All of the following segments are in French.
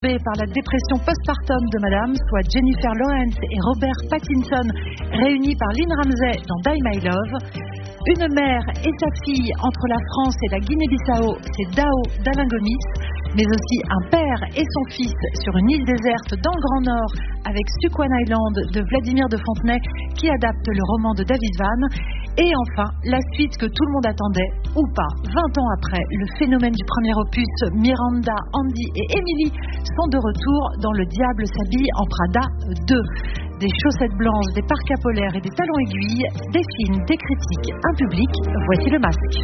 par la dépression postpartum de Madame, soit Jennifer Lawrence et Robert Pattinson, réunis par Lynn Ramsay dans Die My Love. Une mère et sa fille entre la France et la Guinée-Bissau, c'est Dao d'Alain Gomis. Mais aussi un père et son fils sur une île déserte dans le Grand Nord avec Squan Island de Vladimir de Fontenay qui adapte le roman de David Vann. Et enfin, la suite que tout le monde attendait, ou pas, 20 ans après, le phénomène du premier opus, Miranda, Andy et Emily sont de retour dans Le Diable s'habille en Prada 2. Des chaussettes blanches, des parkas polaires et des talons aiguilles, des films, des critiques, un public, voici le masque.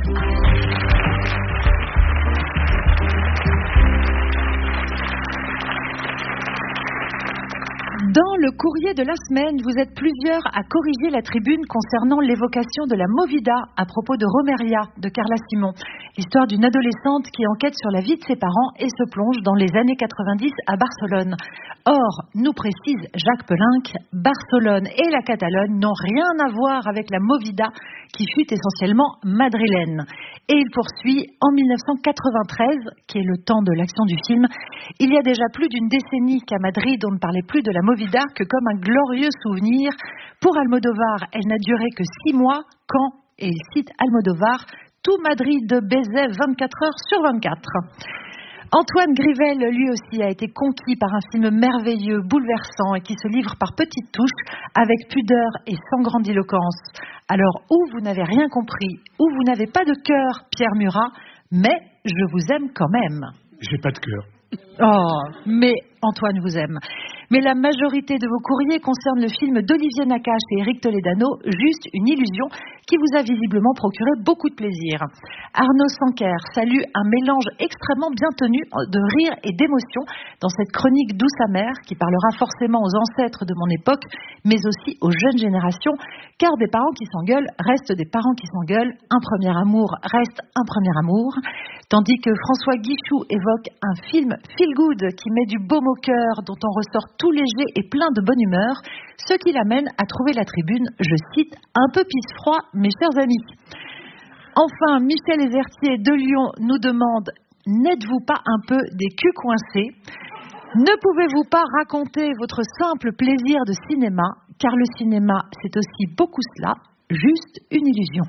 Dans le courrier de la semaine, vous êtes plusieurs à corriger la tribune concernant l'évocation de la Movida à propos de Romeria de Carla Simon. L'histoire d'une adolescente qui enquête sur la vie de ses parents et se plonge dans les années 90 à Barcelone. Or, nous précise Jacques Pelinck, Barcelone et la Catalogne n'ont rien à voir avec la Movida qui fut essentiellement madrilène. Et il poursuit, en 1993, qui est le temps de l'action du film, il y a déjà plus d'une décennie qu'à Madrid on ne parlait plus de la Movida que comme un glorieux souvenir. Pour Almodovar, elle n'a duré que 6 mois quand, et il cite Almodovar, tout Madrid baisait 24 heures sur 24. Antoine Grivel, lui aussi, a été conquis par un film merveilleux, bouleversant et qui se livre par petites touches, avec pudeur et sans grandiloquence. Alors, ou vous n'avez rien compris, ou vous n'avez pas de cœur, Pierre Murat, mais je vous aime quand même. J'ai pas de cœur. Oh, mais Antoine vous aime. Mais la majorité de vos courriers concernent le film d'Olivier Nakache et Éric Toledano, Juste une illusion, qui vous a visiblement procuré beaucoup de plaisir. Arnaud Sanquer salue un mélange extrêmement bien tenu de rire et d'émotion dans cette chronique douce amère qui parlera forcément aux ancêtres de mon époque, mais aussi aux jeunes générations, car des parents qui s'engueulent restent des parents qui s'engueulent, un premier amour reste un premier amour, tandis que François Guichou évoque un film feel good qui met du baume au cœur, dont on ressort tout léger et plein de bonne humeur, ce qui l'amène à trouver la tribune, je cite, un peu pisse-froid, mes chers amis. Enfin, Michel Ezertier de Lyon nous demande, n'êtes-vous pas un peu des culs coincés ? Ne pouvez-vous pas raconter votre simple plaisir de cinéma, car le cinéma, c'est aussi beaucoup cela, juste une illusion.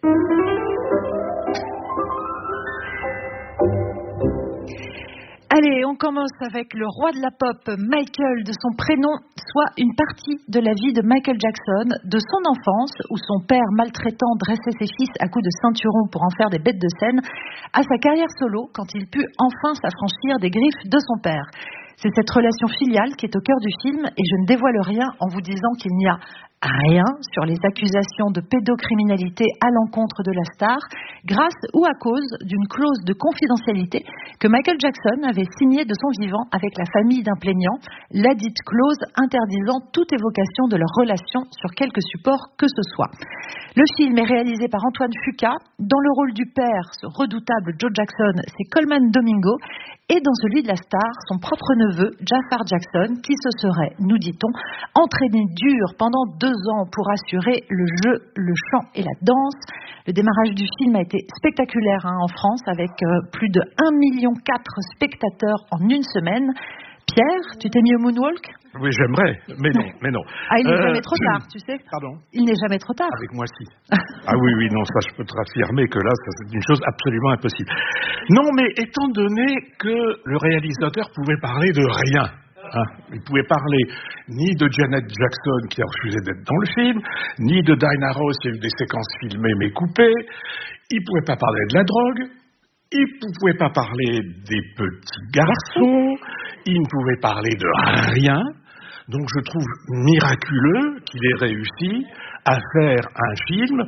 Allez, on commence avec le roi de la pop, Michael, de son prénom, soit une partie de la vie de Michael Jackson, de son enfance, où son père maltraitant dressait ses fils à coups de ceinturon pour en faire des bêtes de scène, à sa carrière solo, quand il put enfin s'affranchir des griffes de son père. C'est cette relation filiale qui est au cœur du film, et je ne dévoile rien en vous disant qu'il n'y a rien sur les accusations de pédocriminalité à l'encontre de la star, grâce ou à cause d'une clause de confidentialité que Michael Jackson avait signée de son vivant avec la famille d'un plaignant, la dite clause interdisant toute évocation de leur relation sur quelque support que ce soit. Le film est réalisé par Antoine Fuqua. Dans le rôle du père, ce redoutable Joe Jackson, c'est Coleman Domingo, et dans celui de la star, son propre neveu, Jafar Jackson, qui se serait, nous dit-on, entraîné dur pendant 2 ans pour assurer le jeu, le chant et la danse. Le démarrage du film a été spectaculaire en France, avec plus de 1,4 million de spectateurs en une semaine. Pierre, tu t'es mis au moonwalk ? Oui, j'aimerais, mais non. Ah, il n'est jamais trop tard, tu sais. Pardon ? Il n'est jamais trop tard. Avec moi, si. Ah oui, non, ça, je peux te raffirmer que là, ça, c'est une chose absolument impossible. Non, mais étant donné que le réalisateur pouvait parler de rien, il pouvait parler ni de Janet Jackson qui a refusé d'être dans le film, ni de Diana Ross qui a eu des séquences filmées mais coupées, il pouvait pas parler de la drogue, il ne pouvait pas parler des petits garçons, il ne pouvait parler de rien. Donc je trouve miraculeux qu'il ait réussi à faire un film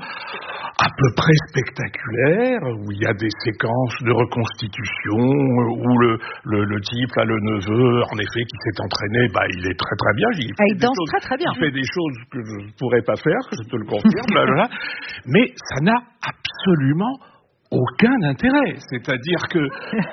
à peu près spectaculaire, où il y a des séquences de reconstitution, où le type, là, le neveu, en effet, qui s'est entraîné, il est très très bien. Il danse très bien. Il fait des choses que je ne pourrais pas faire, je te le confirme. Mais ça n'a absolument aucun intérêt. C'est-à-dire que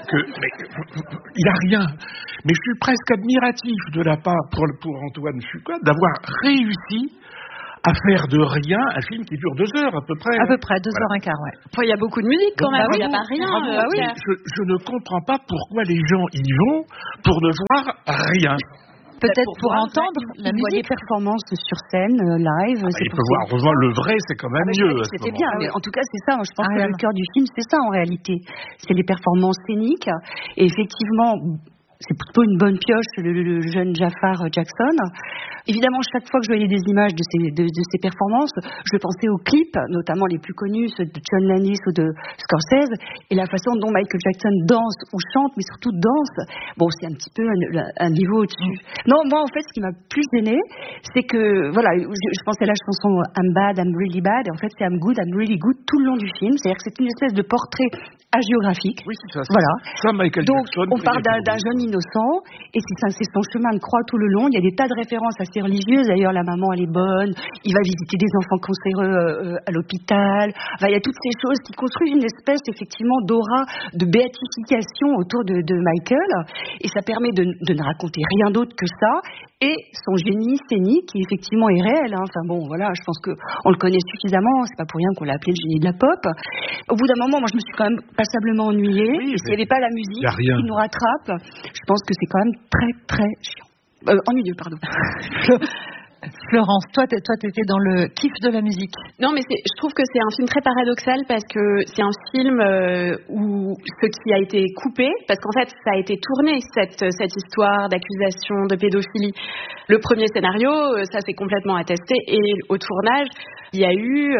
il n'a rien. Mais je suis presque admiratif de la part pour Antoine Fuqua d'avoir réussi à faire de rien un film qui dure 2 heures à peu près. À peu près, 2 heures et quart, ouais. Enfin, il y a beaucoup de musique quand même, il n'y a pas rien. Je ne comprends pas pourquoi les gens y vont pour ne voir rien. Peut-être pour entendre la musique. Les performances sur scène, live. Il peut voir, revoir le vrai, c'est quand même mieux. C'était bien, mais en tout cas, c'est ça. Je pense que le cœur du film, c'est ça en réalité. C'est les performances scéniques. Et effectivement, c'est plutôt une bonne pioche, le jeune Jafar Jackson. Évidemment, chaque fois que je voyais des images de ces performances, je pensais aux clips, notamment les plus connus, ceux de John Landis ou de Scorsese, et la façon dont Michael Jackson danse ou chante, mais surtout danse. Bon, c'est un petit peu un niveau au-dessus. Non, moi, en fait, ce qui m'a plus gênée, c'est que, voilà, je pensais à la chanson I'm bad, I'm really bad, et en fait, c'est I'm good, I'm really good tout le long du film. C'est-à-dire que c'est une espèce de portrait hagiographique. Oui, c'est ça. Voilà. Ça, Michael Donc, Jackson, on parle d'un jeune innocent, et c'est son chemin de croix tout le long. Il y a des tas de références assez religieuses. D'ailleurs, la maman, elle est bonne. Il va visiter des enfants cancéreux à l'hôpital. Enfin, il y a toutes ces choses qui construisent une espèce, effectivement, d'aura de béatification autour de Michael. Et ça permet de ne raconter rien d'autre que ça. Et son génie scénique, qui effectivement est réel. Hein. Enfin bon, voilà, je pense qu'on le connaît suffisamment. C'est pas pour rien qu'on l'a appelé le génie de la pop. Au bout d'un moment, moi, je me suis quand même passablement ennuyée. Oui, s'il n'y avait pas la musique qui nous rattrape, je pense que c'est quand même très, très chiant. Ennuyeux, pardon. Florence, toi, t'étais dans le kiff de la musique. Non, mais je trouve que c'est un film très paradoxal parce que c'est un film où ce qui a été coupé, parce qu'en fait, ça a été tourné, cette histoire d'accusation de pédophilie. Le premier scénario, ça s'est complètement attesté, et au tournage, il y a eu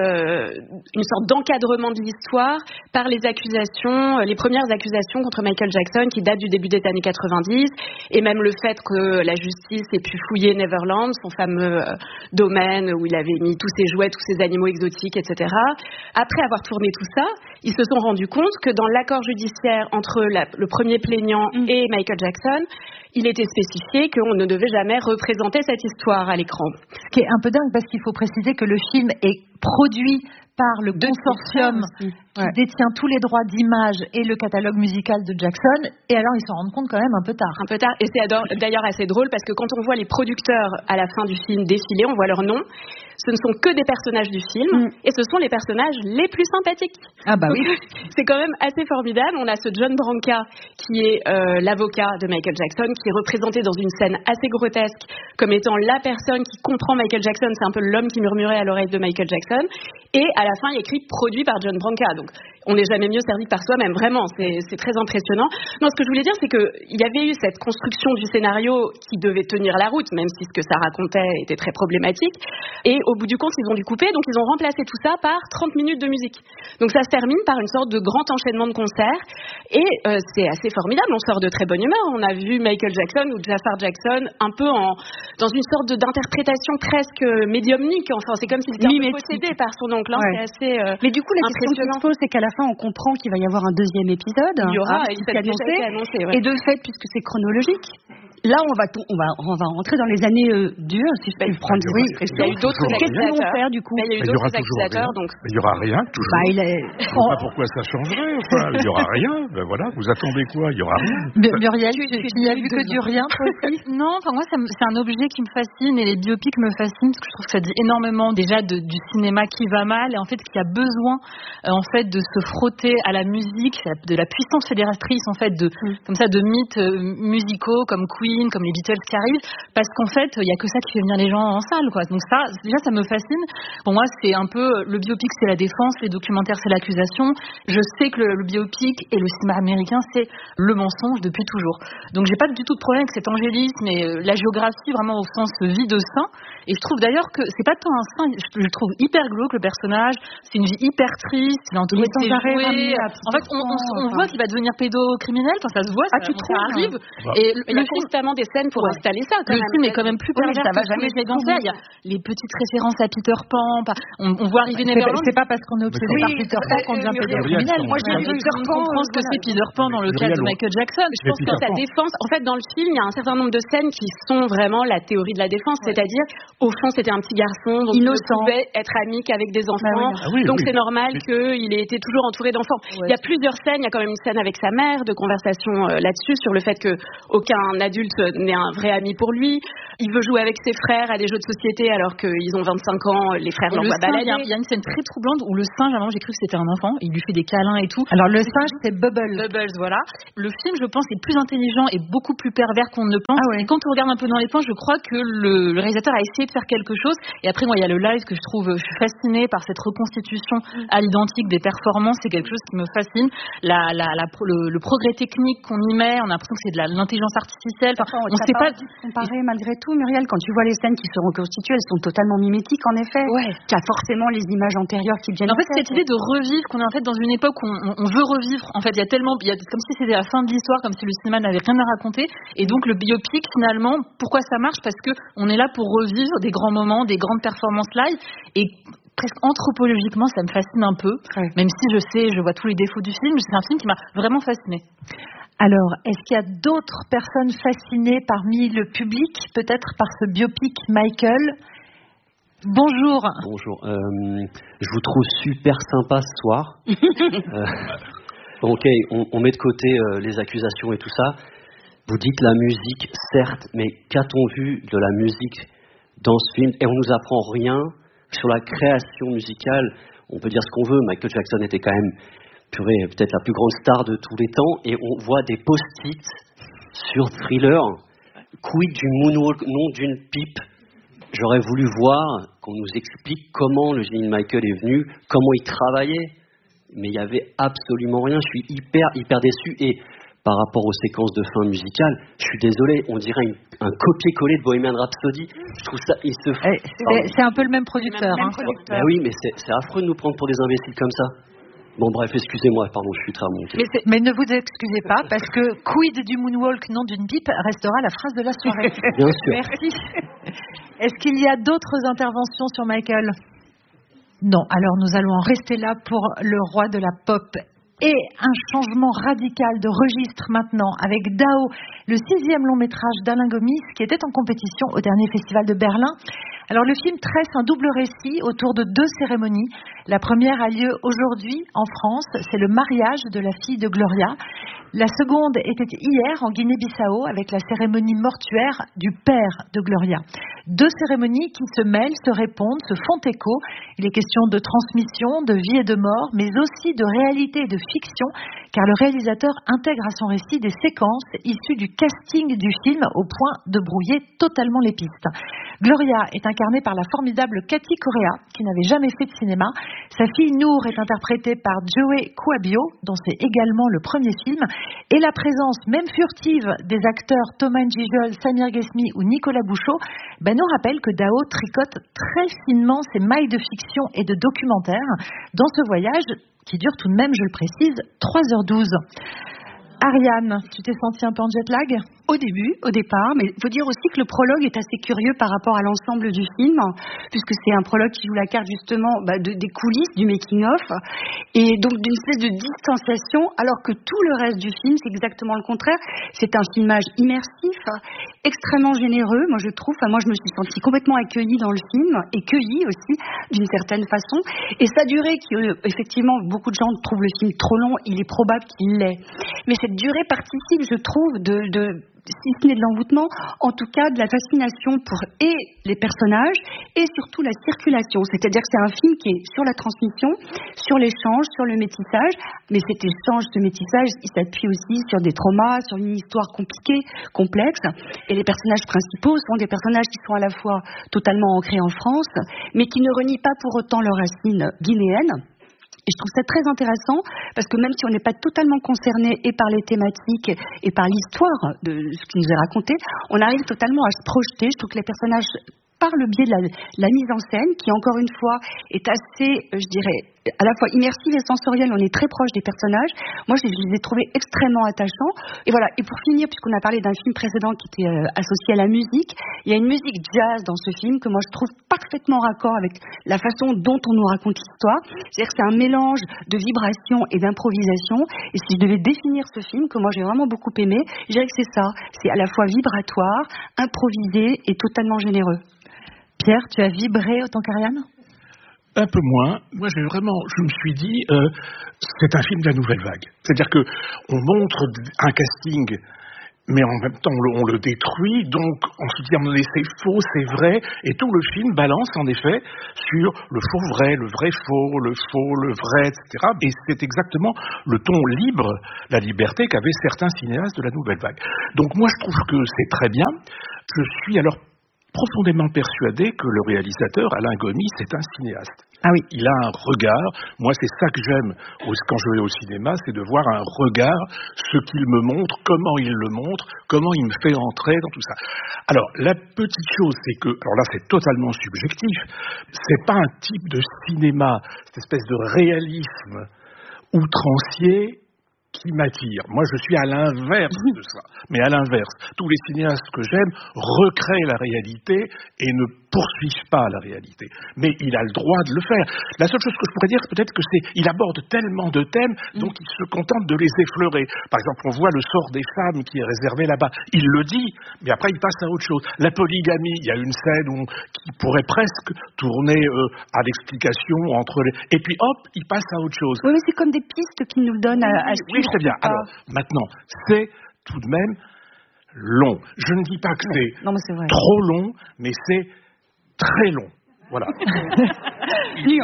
une sorte d'encadrement de l'histoire par les premières accusations contre Michael Jackson qui datent du début des années 90, et même le fait que la justice ait pu fouiller Neverland, son fameux domaine où il avait mis tous ses jouets, tous ses animaux exotiques, etc. Après avoir tourné tout ça, ils se sont rendus compte que dans l'accord judiciaire entre le premier plaignant et Michael Jackson, il était spécifié qu'on ne devait jamais représenter cette histoire à l'écran. Ce qui est un peu dingue, parce qu'il faut préciser que le film est produit par le consortium qui détient tous les droits d'image et le catalogue musical de Jackson, et alors ils s'en rendent compte quand même un peu tard. Un peu tard, et c'est d'ailleurs assez drôle, parce que quand on voit les producteurs à la fin du film défiler, on voit leur nom. Ce ne sont que des personnages du film, et ce sont les personnages les plus sympathiques. Ah bah oui. C'est quand même assez formidable. On a ce John Branca, qui est l'avocat de Michael Jackson, qui est représenté dans une scène assez grotesque, comme étant la personne qui comprend Michael Jackson. C'est un peu l'homme qui murmurait à l'oreille de Michael Jackson. Et à la fin, il y a écrit « produit par John Branca ». Donc, on n'est jamais mieux servi que par soi-même, vraiment. C'est très impressionnant. Non, ce que je voulais dire, c'est qu'il y avait eu cette construction du scénario qui devait tenir la route, même si ce que ça racontait était très problématique. Et au bout du compte, ils ont dû couper, donc ils ont remplacé tout ça par 30 minutes de musique. Donc ça se termine par une sorte de grand enchaînement de concerts. Et c'est assez formidable, on sort de très bonne humeur. On a vu Michael Jackson ou Jafar Jackson un peu dans une sorte d'interprétation presque médiumnique. Enfin, c'est comme s'il était un peu possédé par son oncle. Hein. C'est assez Mais du coup, la question qui se pose, c'est qu'à la fin, on comprend qu'il va y avoir un deuxième épisode. Il y aura, qui est annoncé. Et de fait, puisque c'est chronologique, là, on va rentrer dans les années dures, si je peux le prendre. Oui, il y a eu d'autres accusateurs. Qu'est-ce qu'ils vont faire, du coup? Il y a eu d'autres accusateurs, donc. Il n'y aura rien, toujours. Je ne vois pas pourquoi ça changerait. Enfin, il n'y aura rien. Ben voilà, vous attendez quoi? Il n'y aura rien. Muriel, tu n'y as vu que du rien, toi aussi? Non, enfin moi, c'est un objet qui me fascine, et les biopics me fascinent, parce que je trouve que ça dit énormément déjà du cinéma qui va mal, et en fait qui a besoin en fait de se frotter à la musique, de la puissance fédératrice en fait comme ça de mythes musicaux comme Queen, comme les Beatles qui arrivent, parce qu'en fait il y a que ça qui fait venir les gens en salle, quoi. Donc ça déjà ça me fascine. Pour moi c'est un peu le biopic, c'est la défense, les documentaires c'est l'accusation. Je sais que le biopic et le cinéma américain c'est le mensonge depuis toujours. Donc j'ai pas du tout de problème avec cet angélisme et la géographie vraiment au sens vie de saint. Et je trouve d'ailleurs que c'est pas tant un saint, je le trouve hyper glauque le personnage, c'est une vie hyper triste, il est entouré de ses jouets. En fait on voit qu'il va devenir pédocriminel, enfin ça se voit, ça arrive. Et il y a constamment des scènes pour installer ça. Le film est quand même plus pervers, ça va jamais se dans ça. Il y a les petites références à Peter Pan, on voit arriver Neverland. C'est pas parce qu'on est obsédé par Peter Pan qu'on devient pédocriminel. Moi j'ai vu Peter Pan, je pense que c'est Peter Pan dans le cas de Michael Jackson. Je pense que sa défense, en fait dans le film, il y a un certain nombre de scènes qui sont vraiment la théorie de la défense, c'est-à-dire au fond c'était un petit garçon dont innocent, il pouvait être amique avec des enfants, donc c'est normal qu'il ait été toujours entouré d'enfants. Il y a plusieurs scènes, il y a quand même une scène avec sa mère de conversation là-dessus sur le fait que aucun adulte n'est un vrai ami pour lui. il veut jouer avec ses frères à des jeux de société alors qu'ils ont 25 ans, les frères l'envoient balader. Il y a une scène très troublante où le singe, à un moment, j'ai cru que c'était un enfant, il lui fait des câlins et tout. Alors le singe, c'est Bubbles, voilà. Le film, je pense, est plus intelligent et beaucoup plus pervers qu'on ne le pense. Et quand on regarde un peu dans les points, je crois que le réalisateur a essayé de faire quelque chose. Et après, moi, il y a le live que je suis fascinée par cette reconstitution à l'identique des performances. C'est quelque chose qui me fascine. Le progrès technique qu'on y met, on a l'impression que c'est de l'intelligence artificielle. Enfin, on ne sait pas comparer malgré tout, Muriel, quand tu vois les scènes qui se reconstituent, elles sont totalement mimétiques, en effet. Tu as forcément les images antérieures qui viennent. En fait, cette idée de revivre, qu'on est en fait dans une époque où on veut revivre. En fait, il y a comme si c'était la fin de l'histoire, comme si le cinéma n'avait rien à raconter. Et donc, le biopic, finalement, pourquoi ça marche? Parce que on est là pour revivre des grands moments, des grandes performances live. Et presque anthropologiquement, ça me fascine un peu. Même si je vois tous les défauts du film, c'est un film qui m'a vraiment fascinée. Alors, est-ce qu'il y a d'autres personnes fascinées parmi le public, peut-être par ce biopic Michael? Bonjour. Bonjour. Je vous trouve super sympa ce soir. Ok, on met de côté les accusations et tout ça. Vous dites la musique, certes, mais qu'a-t-on vu de la musique dans ce film? Et on nous apprend rien sur la création musicale. On peut dire ce qu'on veut. Michael Jackson était quand même peut-être la plus grande star de tous les temps, et on voit des post-it sur Thriller. Quid du moonwalk, non d'une pipe. J'aurais voulu voir qu'on nous explique comment le génie de Michael est venu, comment il travaillait, mais il n'y avait absolument rien. Je suis hyper déçu, et par rapport aux séquences de fin musicale, je suis désolé, on dirait un copier-coller de Bohemian Rhapsody. Je trouve ça, c'est un peu le même producteur. Ben oui, mais c'est affreux de nous prendre pour des imbéciles comme ça. Bon, bref, excusez-moi, pardon, je suis très remonté. Mais ne vous excusez pas, parce que quid du moonwalk, non d'une pipe, restera la phrase de la soirée. Bien sûr. Merci. Est-ce qu'il y a d'autres interventions sur Michael? Non, alors nous allons en rester là pour le roi de la pop. Et un changement radical de registre maintenant avec Dao, le 6e long métrage d'Alain Gomis qui était en compétition au dernier festival de Berlin. Alors le film tresse un double récit autour de 2 cérémonies. La première a lieu aujourd'hui en France, c'est le mariage de la fille de Gloria. La seconde était hier en Guinée-Bissau avec la cérémonie mortuaire du père de Gloria. 2 cérémonies qui se mêlent, se répondent, se font écho. Il est question de transmission, de vie et de mort, mais aussi de réalité et de fiction, car le réalisateur intègre à son récit des séquences issues du casting du film au point de brouiller totalement les pistes. Gloria est incarnée par la formidable Cathy Correa, qui n'avait jamais fait de cinéma. Sa fille Nour est interprétée par Joey Kuabio, dont c'est également le premier film. Et la présence, même furtive, des acteurs Thomas Njijol, Samir Ghesmi ou Nicolas Bouchot nous rappelle que Dao tricote très finement ses mailles de fiction et de documentaire dans ce voyage qui dure tout de même, je le précise, 3h12. Ariane, tu t'es sentie un peu en jet lag ? Au départ, mais il faut dire aussi que le prologue est assez curieux par rapport à l'ensemble du film, puisque c'est un prologue qui joue la carte justement des coulisses, du making-of, et donc d'une espèce de distanciation, alors que tout le reste du film, c'est exactement le contraire. C'est un filmage immersif, extrêmement généreux, moi je trouve. Moi je me suis sentie complètement accueillie dans le film, et cueillie aussi, d'une certaine façon. Et sa durée, qui effectivement, beaucoup de gens trouvent le film trop long, il est probable qu'il l'est. Mais cette durée participe, je trouve, si ce n'est de l'envoûtement, en tout cas de la fascination pour les personnages et surtout la circulation. C'est-à-dire que c'est un film qui est sur la transmission, sur l'échange, sur le métissage, mais cet échange, ce métissage, il s'appuie aussi sur des traumas, sur une histoire compliquée, complexe, et les personnages principaux sont des personnages qui sont à la fois totalement ancrés en France, mais qui ne renient pas pour autant leurs racines guinéennes. Et je trouve ça très intéressant parce que même si on n'est pas totalement concerné et par les thématiques et par l'histoire de ce qui nous est raconté, on arrive totalement à se projeter. Je trouve que les personnages, par le biais de la mise en scène, qui encore une fois est assez, je dirais, à la fois immersive et sensorielle, on est très proche des personnages. Moi, je les ai trouvés extrêmement attachants. Et voilà. Et pour finir, puisqu'on a parlé d'un film précédent qui était associé à la musique, il y a une musique jazz dans ce film que moi je trouve parfaitement raccord avec la façon dont on nous raconte l'histoire. C'est-à-dire que c'est un mélange de vibrations et d'improvisation. Et si je devais définir ce film, que moi j'ai vraiment beaucoup aimé, je dirais que c'est ça. C'est à la fois vibratoire, improvisé et totalement généreux. Pierre, tu as vibré autant qu'Ariane ? Un peu moins. Moi, je me suis dit, c'est un film de la nouvelle vague. C'est-à-dire que on montre un casting, mais en même temps on le détruit, donc on se dit mais c'est faux, c'est vrai, et tout le film balance en effet sur le faux vrai, le vrai faux, le vrai, etc. Et c'est exactement le ton libre, la liberté qu'avaient certains cinéastes de la Nouvelle Vague. Donc moi je trouve que c'est très bien. Je suis alors profondément persuadé que le réalisateur, Alain Gomis, c'est un cinéaste. Ah oui. Il a un regard. Moi, c'est ça que j'aime quand je vais au cinéma, c'est de voir un regard, ce qu'il me montre, comment il le montre, comment il me fait entrer dans tout ça. Alors, la petite chose, c'est que, alors là, c'est totalement subjectif. C'est pas un type de cinéma, cette espèce de réalisme outrancier qui m'attire. Moi, je suis à l'inverse de ça. Mais à l'inverse, tous les cinéastes que j'aime recréent la réalité et ne poursuivent pas la réalité. Mais il a le droit de le faire. La seule chose que je pourrais dire, peut-être que c'est, il aborde tellement de thèmes, donc il se contente de les effleurer. Par exemple, on voit le sort des femmes qui est réservé là-bas. Il le dit, mais après il passe à autre chose. La polygamie, il y a une scène qui pourrait presque tourner à l'explication entre les... Et puis hop, il passe à autre chose. Oui, mais c'est comme des pistes qu'il nous donne à suivre. Oui, c'est bien. Alors, maintenant, c'est tout de même long. Je ne dis pas que c'est trop long, mais c'est très long. Voilà. Si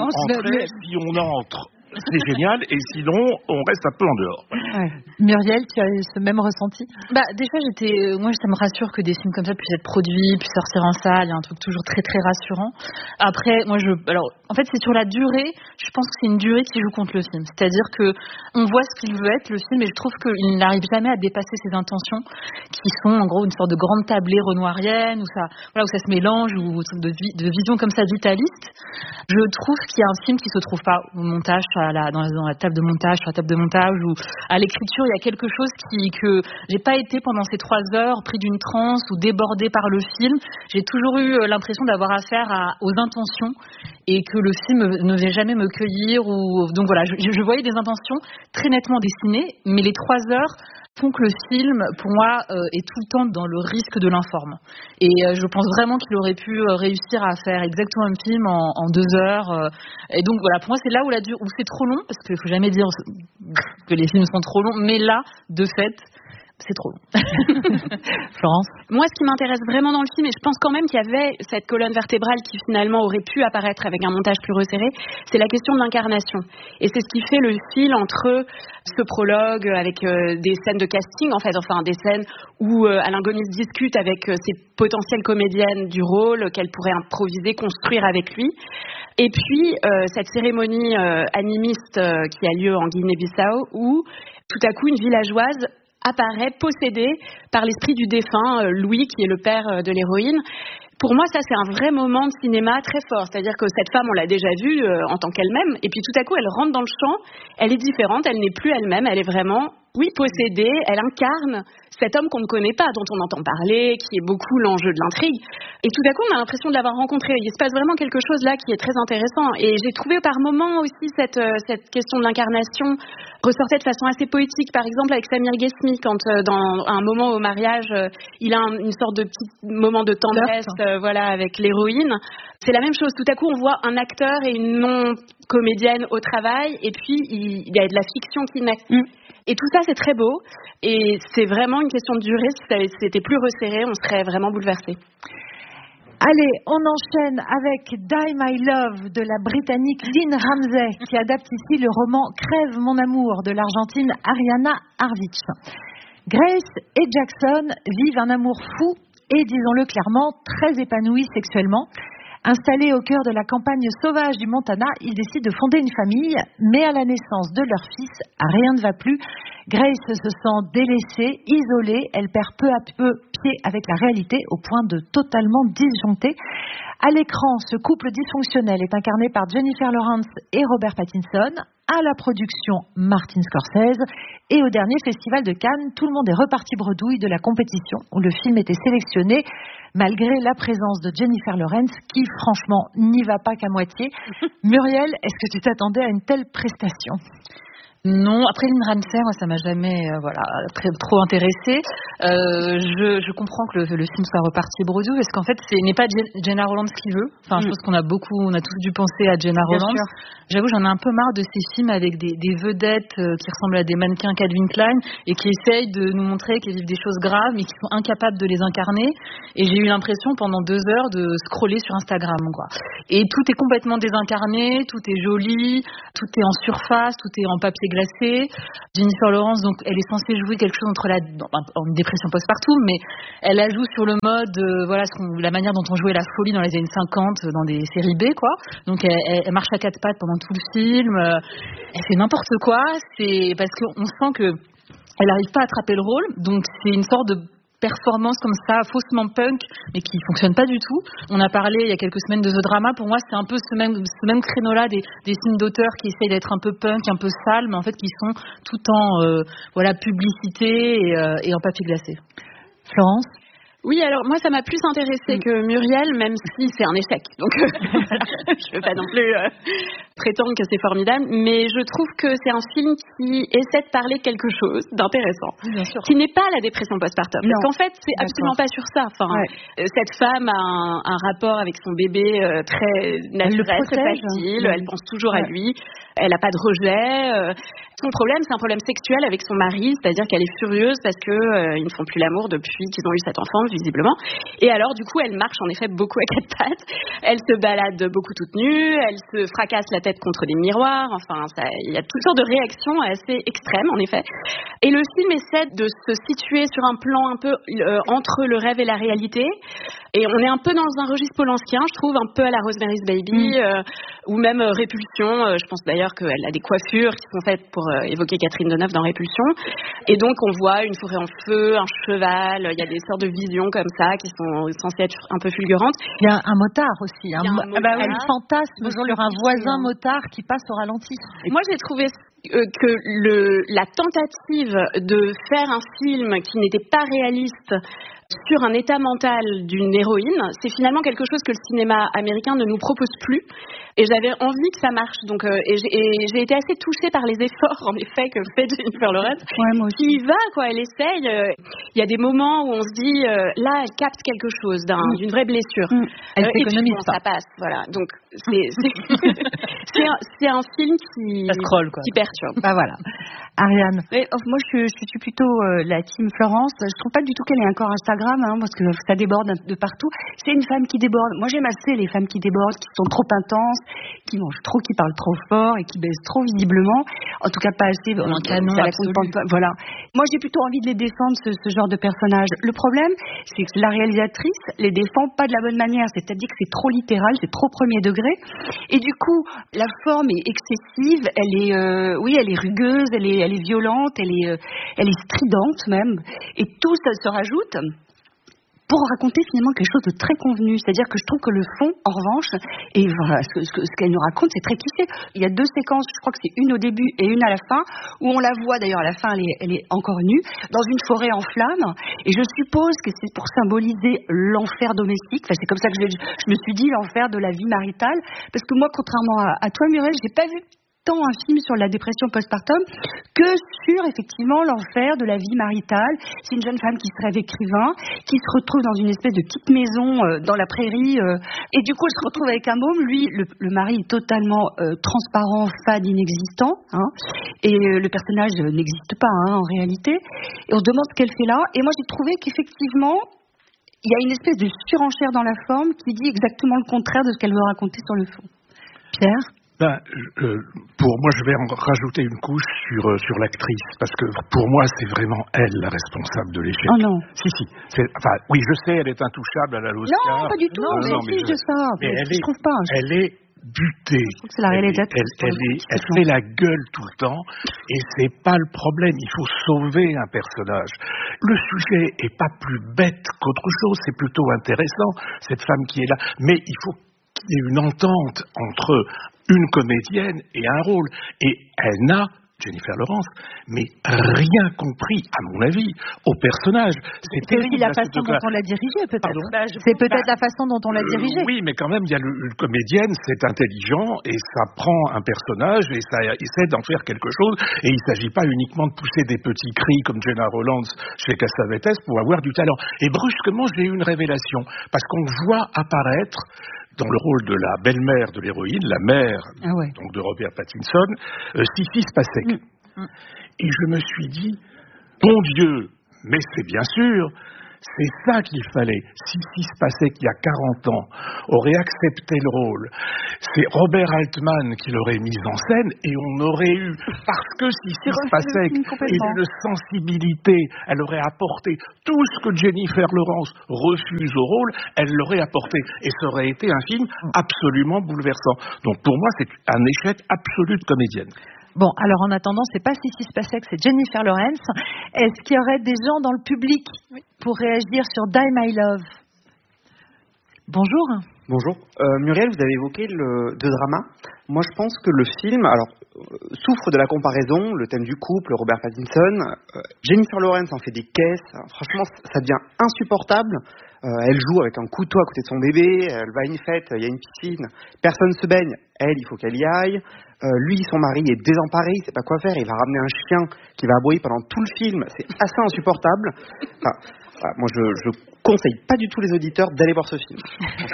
on entre, c'est génial, et sinon, on reste un peu en dehors. Ouais. Muriel, tu as ce même ressenti? Déjà, moi, ça me rassure que des films comme ça puissent être produits, puissent sortir en salle. Il y a un truc toujours très, très rassurant. Après, en fait, c'est sur la durée. Je pense que c'est une durée qui joue contre le film. C'est-à-dire que on voit ce qu'il veut être, le film, et je trouve qu'il n'arrive jamais à dépasser ses intentions, qui sont, en gros, une sorte de grande tablée renoirienne, où ça se mélange, ou de vision comme ça vitaliste. Je trouve qu'il y a un film qui se trouve pas au montage, dans la table de montage, sur la table de montage, ou à l'écriture, il y a quelque chose que j'ai pas été pendant ces 3 heures pris d'une transe ou débordé par le film. J'ai toujours eu l'impression d'avoir affaire aux intentions, et que le film ne venait jamais me cueillir. Donc voilà, je voyais des intentions très nettement dessinées, mais les 3 heures font que le film, pour moi, est tout le temps dans le risque de l'informe. Et je pense vraiment qu'il aurait pu réussir à faire exactement un film en 2 heures. Et donc voilà, pour moi, c'est là où c'est trop long, parce qu'il ne faut jamais dire que les films sont trop longs, mais là, de fait, c'est trop long. Florence? Moi, ce qui m'intéresse vraiment dans le film, et je pense quand même qu'il y avait cette colonne vertébrale qui finalement aurait pu apparaître avec un montage plus resserré, c'est la question de l'incarnation. Et c'est ce qui fait le fil entre ce prologue avec des scènes de casting, en fait, enfin des scènes où Alain Gomis discute avec ses potentielles comédiennes du rôle qu'elle pourrait improviser, construire avec lui. Et puis, cette cérémonie animiste qui a lieu en Guinée-Bissau, où tout à coup une villageoise apparaît possédée par l'esprit du défunt, Louis, qui est le père de l'héroïne. Pour moi, ça, c'est un vrai moment de cinéma très fort. C'est-à-dire que cette femme, on l'a déjà vue en tant qu'elle-même, et puis tout à coup, elle rentre dans le champ, elle est différente, elle n'est plus elle-même, elle est vraiment, possédée, elle incarne cet homme qu'on ne connaît pas, dont on entend parler, qui est beaucoup l'enjeu de l'intrigue. Et tout à coup, on a l'impression de l'avoir rencontré. Il se passe vraiment quelque chose là qui est très intéressant. Et j'ai trouvé par moments aussi cette question de l'incarnation ressortait de façon assez poétique. Par exemple, avec Samir Ghesmi, quand dans un moment au mariage, il a une sorte de petit moment de tendresse avec l'héroïne. C'est la même chose. Tout à coup, on voit un acteur et une non-comédienne au travail, et puis il y a de la fiction qui naît. Et tout ça, c'est très beau. Et c'est vraiment une question de durée. Si c'était plus resserré, on serait vraiment bouleversé. Allez, on enchaîne avec Die My Love de la Britannique Lynn Ramsey, qui adapte ici le roman Crève mon amour de l'Argentine Ariana Harvich. Grace et Jackson vivent un amour fou et, disons-le clairement, très épanoui sexuellement. Installés au cœur de la campagne sauvage du Montana, ils décident de fonder une famille, mais à la naissance de leur fils, rien ne va plus. Grace se sent délaissée, isolée, elle perd peu à peu pied avec la réalité au point de totalement disjoncter. À l'écran, ce couple dysfonctionnel est incarné par Jennifer Lawrence et Robert Pattinson. À la production, Martin Scorsese. Et au dernier festival de Cannes, tout le monde est reparti bredouille de la compétition où le film était sélectionné, malgré la présence de Jennifer Lawrence, qui franchement n'y va pas qu'à moitié. Muriel, est-ce que tu t'attendais à une telle prestation ? Non, après Lynn Ramsay, moi ça m'a jamais trop intéressée. Je comprends que le film soit reparti bredouille parce qu'en fait ce n'est pas Gena Rowlands qui veut. Enfin, je pense qu'on a tous dû penser à Gena Rowlands. J'avoue, j'en ai un peu marre de ces films avec des vedettes qui ressemblent à des mannequins Calvin Klein et qui essayent de nous montrer qu'elles vivent des choses graves mais qui sont incapables de les incarner. Et j'ai eu l'impression pendant 2 heures de scroller sur Instagram, quoi. Et tout est complètement désincarné, tout est joli, tout est en surface, tout est en papier glacé. Jennifer Lawrence, donc, elle est censée jouer quelque chose entre en dépression postpartum, mais elle la joue sur le mode, la manière dont on jouait la folie dans les années 50 dans des séries B, quoi. Donc, elle marche à 4 pattes pendant tout le film. Elle fait n'importe quoi. C'est parce qu'on sent que elle n'arrive pas à attraper le rôle. Donc, c'est une sorte de performance comme ça, faussement punk, mais qui fonctionne pas du tout. On a parlé il y a quelques semaines de The Drama. Pour moi, c'est un peu ce même créneau-là des films d'auteurs qui essayent d'être un peu punk, un peu sales, mais en fait qui sont tout en publicité et en papier glacé. Florence? Oui, alors moi ça m'a plus intéressée que Muriel, même si c'est un échec. Donc je ne veux pas non plus prétendre que c'est formidable, mais je trouve que c'est un film qui essaie de parler quelque chose d'intéressant, qui n'est pas la dépression postpartum. Parce qu'en fait, c'est absolument pas sur ça. Enfin, cette femme a un rapport avec son bébé très naturel, très facile. Elle pense toujours à lui. Elle n'a pas de rejet. Son problème, c'est un problème sexuel avec son mari, c'est-à-dire qu'elle est furieuse parce que ils ne font plus l'amour depuis qu'ils ont eu cet enfant, visiblement. Et alors, du coup, elle marche en effet beaucoup à 4 pattes. Elle se balade beaucoup toute nue. Elle se fracasse la tête contre des miroirs. Enfin, il y a toutes sortes de réactions assez extrêmes, en effet. Et le film essaie de se situer sur un plan un peu entre le rêve et la réalité. Et on est un peu dans un registre polanskien, je trouve, un peu à la Rosemary's Baby, ou même Répulsion. Je pense d'ailleurs qu'elle a des coiffures qui sont faites pour évoquer Catherine Deneuve dans Répulsion. Et donc, on voit une forêt en feu, un cheval, il y a des sortes de visions comme ça qui sont censées être un peu fulgurantes. Il y a un motard aussi. Elle fantasme sur un voisin motard qui passe au ralenti. Et moi, j'ai trouvé que la tentative de faire un film qui n'était pas réaliste sur un état mental d'une héroïne, c'est finalement quelque chose que le cinéma américain ne nous propose plus. Et j'avais envie que ça marche. Donc, j'ai été assez touchée par les efforts, en effet, que fait Jennifer Lawrence. Qui y va, quoi. Elle essaye. Il y a des moments où on se dit, là, elle capte quelque chose d'une vraie blessure. Elle s'économise pas. Ça passe, voilà. Donc, c'est un film qui perturbe. Bah voilà. Ariane. Moi, je suis plutôt la team Florence. Je trouve pas du tout qu'elle ait un corps Instagram, parce que ça déborde de partout. C'est une femme qui déborde. Moi, j'aime assez les femmes qui débordent, qui sont trop intenses, qui mangent trop, qui parlent trop fort et qui baissent trop visiblement. En tout cas, pas assez. Un canon absolu. Voilà. Moi, j'ai plutôt envie de les défendre, ce genre de personnage. Le problème, c'est que la réalisatrice les défend pas de la bonne manière. C'est-à-dire que c'est trop littéral, c'est trop premier degré. Et du coup, la forme est excessive. Elle est rugueuse, elle est violente, elle est stridente même. Et tout ça se rajoute pour raconter finalement quelque chose de très convenu. C'est-à-dire que je trouve que le fond, en revanche, et voilà, ce qu'elle nous raconte, c'est très cliché. Il y a 2 séquences, je crois que c'est une au début et une à la fin, où on la voit, d'ailleurs à la fin, elle est encore nue, dans une forêt en flammes. Et je suppose que c'est pour symboliser l'enfer domestique. Enfin, c'est comme ça que je me suis dit, l'enfer de la vie maritale. Parce que moi, contrairement à toi, Muriel, j'ai pas vu tant un film sur la dépression postpartum que sur effectivement l'enfer de la vie maritale. C'est une jeune femme qui se rêve écrivain, qui se retrouve dans une espèce de petite maison dans la prairie, et du coup elle se retrouve avec un môme. Lui, le mari est totalement transparent, fade, inexistant, et le personnage n'existe pas en réalité, et on se demande ce qu'elle fait là. Et moi j'ai trouvé qu'effectivement il y a une espèce de surenchère dans la forme qui dit exactement le contraire de ce qu'elle veut raconter sur le fond. Pierre? Pour moi, je vais en rajouter une couche sur l'actrice, parce que pour moi, c'est vraiment elle la responsable de l'échec. Oh non. Si. Oui, je sais, elle est intouchable, elle a l'Oscar. Non, pas du tout. Non, mais de ça. Je trouve pas. Elle est butée. Je trouve que c'est la réalisatrice. Elle fait la gueule tout le temps, et c'est pas le problème. Il faut sauver un personnage. Le sujet est pas plus bête qu'autre chose, c'est plutôt intéressant, cette femme qui est là. Mais il faut qu'il y ait une entente entre une comédienne et un rôle. Et elle n'a Jennifer Lawrence, mais rien compris, à mon avis, au personnage. C'est aussi la façon dont on l'a dirigé, peut-être. C'est peut-être la façon dont on l'a dirigé. Oui, mais quand même, il y a une comédienne, c'est intelligent, et ça prend un personnage, et ça essaie d'en faire quelque chose, et il ne s'agit pas uniquement de pousser des petits cris comme Jenna Rollins chez Cassavetes pour avoir du talent. Et brusquement, j'ai eu une révélation, parce qu'on voit apparaître dans le rôle de la belle-mère de l'héroïne, la mère donc de Robert Pattinson, Sissy Spacek. Et je me suis dit, mon Dieu, mais c'est bien sûr, c'est ça qu'il fallait. Sissy Spacek, il y a 40 ans, aurait accepté le rôle. C'est Robert Altman qui l'aurait mise en scène et on aurait eu, parce que Sissy Spacek est d'une sensibilité, elle aurait apporté tout ce que Jennifer Lawrence refuse au rôle, elle l'aurait apporté. Et ça aurait été un film absolument bouleversant. Donc pour moi, c'est un échec absolu de comédienne. Bon, alors en attendant, c'est pas Sissy Spacek, c'est Jennifer Lawrence. Est-ce qu'il y aurait des gens dans le public pour réagir sur Die My Love? Bonjour. Bonjour. Muriel, vous avez évoqué le drama. Moi, je pense que le film, souffre de la comparaison, le thème du couple, Robert Pattinson. Jennifer Lawrence en fait des caisses. Franchement, ça devient insupportable. Elle joue avec un couteau à côté de son bébé. Elle va à une fête, il y a une piscine. Personne se baigne. Elle, il faut qu'elle y aille. Lui, son mari, est désemparé, il ne sait pas quoi faire. Il va ramener un chien qui va aboyer pendant tout le film. C'est assez insupportable. Moi, je conseille pas du tout les auditeurs d'aller voir ce film.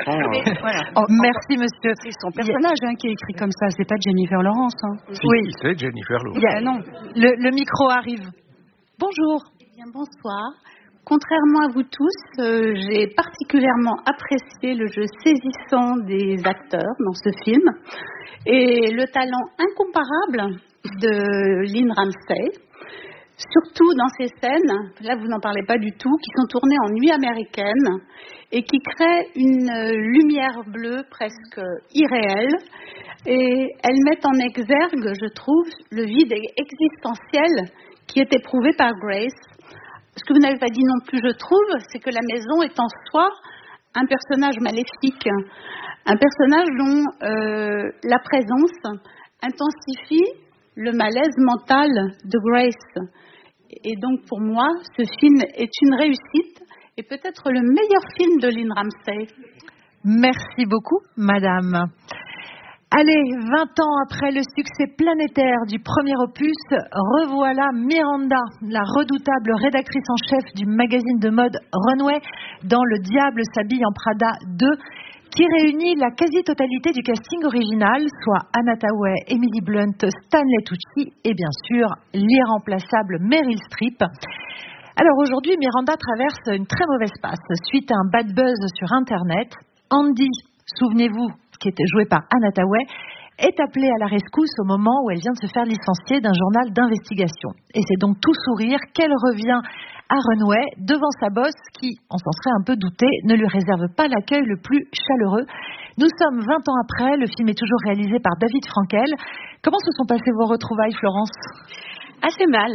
Merci, monsieur. C'est son personnage qui est écrit comme ça. C'est pas Jennifer Lawrence. Oui, c'est Jennifer Lawrence. Non. Le micro arrive. Bonjour. Bien, bonsoir. Contrairement à vous tous, j'ai particulièrement apprécié le jeu saisissant des acteurs dans ce film et le talent incomparable de Lynn Ramsay, surtout dans ces scènes, là vous n'en parlez pas du tout, qui sont tournées en nuit américaine et qui créent une lumière bleue presque irréelle et elles mettent en exergue, je trouve, le vide existentiel qui est éprouvé par Grace. Ce que vous n'avez pas dit non plus, je trouve, c'est que la maison est en soi un personnage maléfique, un personnage dont la présence intensifie le malaise mental de Grace. Et donc pour moi, ce film est une réussite et peut-être le meilleur film de Lynn Ramsay. Merci beaucoup, madame. Allez, 20 ans après le succès planétaire du premier opus, revoilà Miranda, la redoutable rédactrice en chef du magazine de mode Runway, dans Le Diable s'habille en Prada 2, qui réunit la quasi-totalité du casting original, soit Anna Thaouet, Emily Blunt, Stanley Tucci et bien sûr l'irremplaçable Meryl Streep. Alors aujourd'hui, Miranda traverse une très mauvaise passe suite à un bad buzz sur Internet. Andy, souvenez-vous, qui était jouée par Anna Thaouet, est appelée à la rescousse au moment où elle vient de se faire licencier d'un journal d'investigation. Et c'est donc tout sourire qu'elle revient à Runway devant sa boss qui, on s'en serait un peu douté, ne lui réserve pas l'accueil le plus chaleureux. Nous sommes 20 ans après, le film est toujours réalisé par David Frankel. Comment se sont passées vos retrouvailles, Florence ? Assez mal.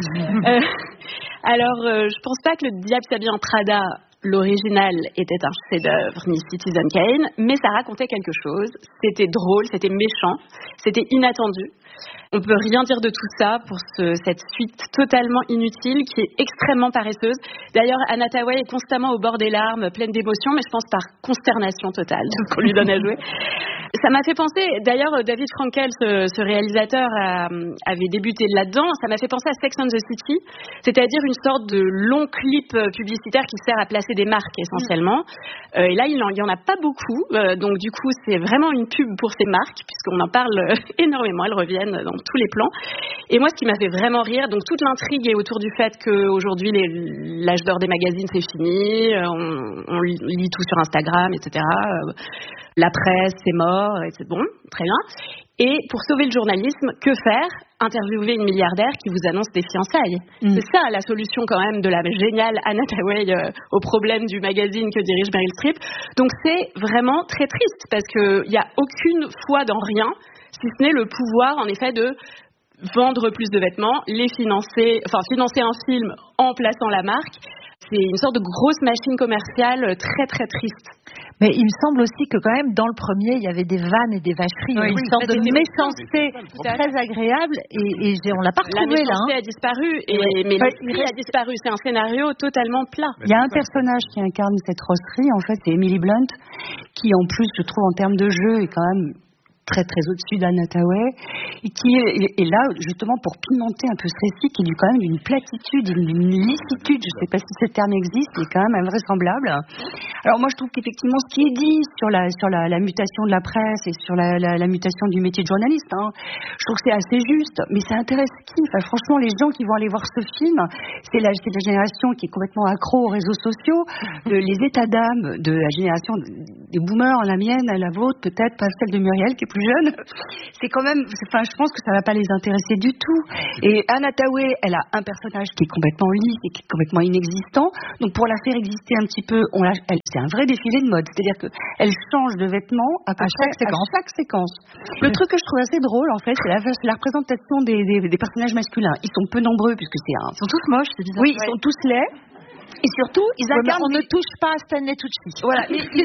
Alors, je pense pas que Le Diable s'habille en Prada, l'original, était un chef-d'œuvre, ni Citizen Kane, mais ça racontait quelque chose. C'était drôle, c'était méchant, c'était inattendu. On peut rien dire de tout ça pour cette suite totalement inutile qui est extrêmement paresseuse. D'ailleurs, Anna Thaouet est constamment au bord des larmes, pleine d'émotions, mais je pense par consternation totale de ce qu'on lui donne à jouer. Ça m'a fait penser, d'ailleurs, David Frankel, ce réalisateur, avait débuté là-dedans. Ça m'a fait penser à Sex and the City, c'est-à-dire une sorte de long clip publicitaire qui sert à placer des marques essentiellement. Et là, il y en a pas beaucoup, donc du coup, c'est vraiment une pub pour ces marques, puisqu'on en parle énormément. Elles reviennent dans tous les plans. Et moi, ce qui m'a fait vraiment rire, donc toute l'intrigue est autour du fait qu'aujourd'hui, l'âge d'or des magazines, c'est fini. On lit tout sur Instagram, etc. La presse, c'est mort, c'est bon, très bien. Et pour sauver le journalisme, que faire ? Interviewer une milliardaire qui vous annonce des fiançailles. C'est ça la solution quand même de la géniale Anna Thaouet au problème du magazine que dirige Meryl Streep. Donc c'est vraiment très triste parce qu'il n'y a aucune foi dans rien, si ce n'est le pouvoir en effet de vendre plus de vêtements, financer un film en plaçant la marque. C'est une sorte de grosse machine commerciale très très triste. Mais il me semble aussi que quand même dans le premier il y avait des vannes et des vacheries, une sorte de méchanceté très agréable et on l'a pas retrouvé là. La méchanceté a disparu mais l'esprit a disparu. C'est un scénario totalement plat. Il y a un personnage qui incarne cette rosserie, en fait, c'est Emily Blunt, qui en plus, je trouve, en termes de jeu, est quand même très très au-dessus d'Anne Hathaway, et qui est là justement pour pimenter un peu ce récit qui est quand même d'une platitude, d'une licitude, je ne sais pas si ce terme existe, mais quand même invraisemblable. Alors moi je trouve qu'effectivement ce qui est dit sur la mutation de la presse et sur la mutation du métier de journaliste, je trouve que c'est assez juste, mais ça intéresse qui? Enfin, franchement, les gens qui vont aller voir ce film, c'est la génération qui est complètement accro aux réseaux sociaux, les états d'âme de la génération des boomers, la mienne, la vôtre, peut-être pas celle de Muriel qui est plus jeune, c'est quand même, enfin, je pense que ça va pas les intéresser du tout. Et Anne Hathaway, elle a un personnage qui est complètement lisse et qui est complètement inexistant. Donc pour la faire exister un petit peu, c'est un vrai défilé de mode. C'est-à-dire que elle change de vêtements à chaque séquence. Le truc que je trouve assez drôle, en fait, c'est la représentation des personnages masculins. Ils sont peu nombreux puisque Ils sont tous moches, c'est bizarre. Oui, ils sont tous laids. Et surtout, ils incarnent... On ne touche pas à Stanley Tucci. Voilà,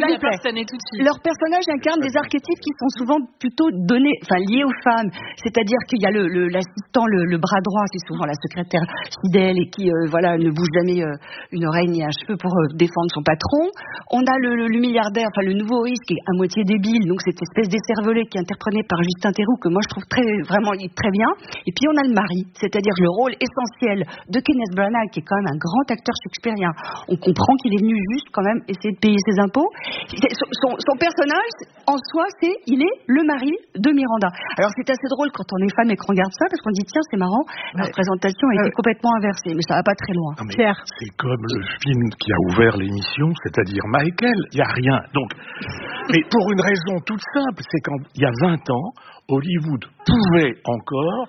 leurs personnages incarnent des archétypes qui sont souvent plutôt liés aux femmes. C'est-à-dire qu'il y a l'assistant, le bras droit, c'est souvent la secrétaire fidèle et qui ne bouge jamais une oreille ni un cheveu pour défendre son patron. On a le milliardaire, enfin le nouveau riche qui est à moitié débile, donc cette espèce d'écervelé qui est interprété par Justin Theroux que moi je trouve très bien. Et puis on a le mari, c'est-à-dire le rôle essentiel de Kenneth Branagh qui est quand même un grand acteur shakespearien. On comprend qu'il est venu juste quand même essayer de payer ses impôts. Son personnage, en soi, il est le mari de Miranda. Alors c'est assez drôle quand on est fan et qu'on regarde ça, parce qu'on dit tiens, c'est marrant, la représentation a été complètement inversée, mais ça va pas très loin. C'est comme le film qui a ouvert l'émission, c'est-à-dire Michael, il n'y a rien. Donc, mais pour une raison toute simple, c'est qu'il y a 20 ans, Hollywood pouvait encore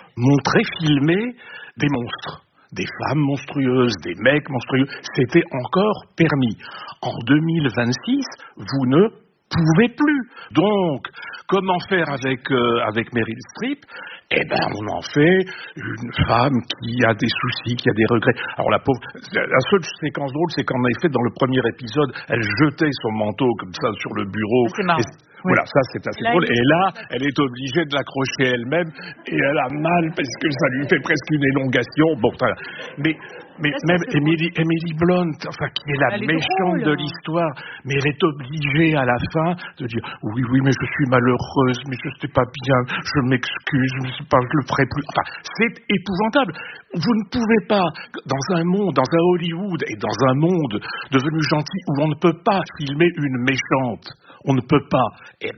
filmer des monstres. Des femmes monstrueuses, des mecs monstrueux, c'était encore permis. En 2026, vous ne pouvez plus. Donc, comment faire avec Meryl Streep? On en fait une femme qui a des soucis, qui a des regrets. Alors la pauvre, la seule séquence drôle, c'est qu'en effet, dans le premier épisode, elle jetait son manteau comme ça sur le bureau. C'est marrant. Voilà, ça c'est assez drôle. Et là, elle est obligée de l'accrocher elle-même et elle a mal parce que ça lui fait presque une élongation. Bon, mais même Emily Blunt, qui est la méchante de l'histoire, mais elle est obligée à la fin de dire oui, mais je suis malheureuse, mais je ne sais pas bien, je m'excuse, je ne sais pas, je le ferai plus. C'est épouvantable. Vous ne pouvez pas, dans un Hollywood et dans un monde devenu gentil où on ne peut pas filmer une méchante. On ne peut pas. C'est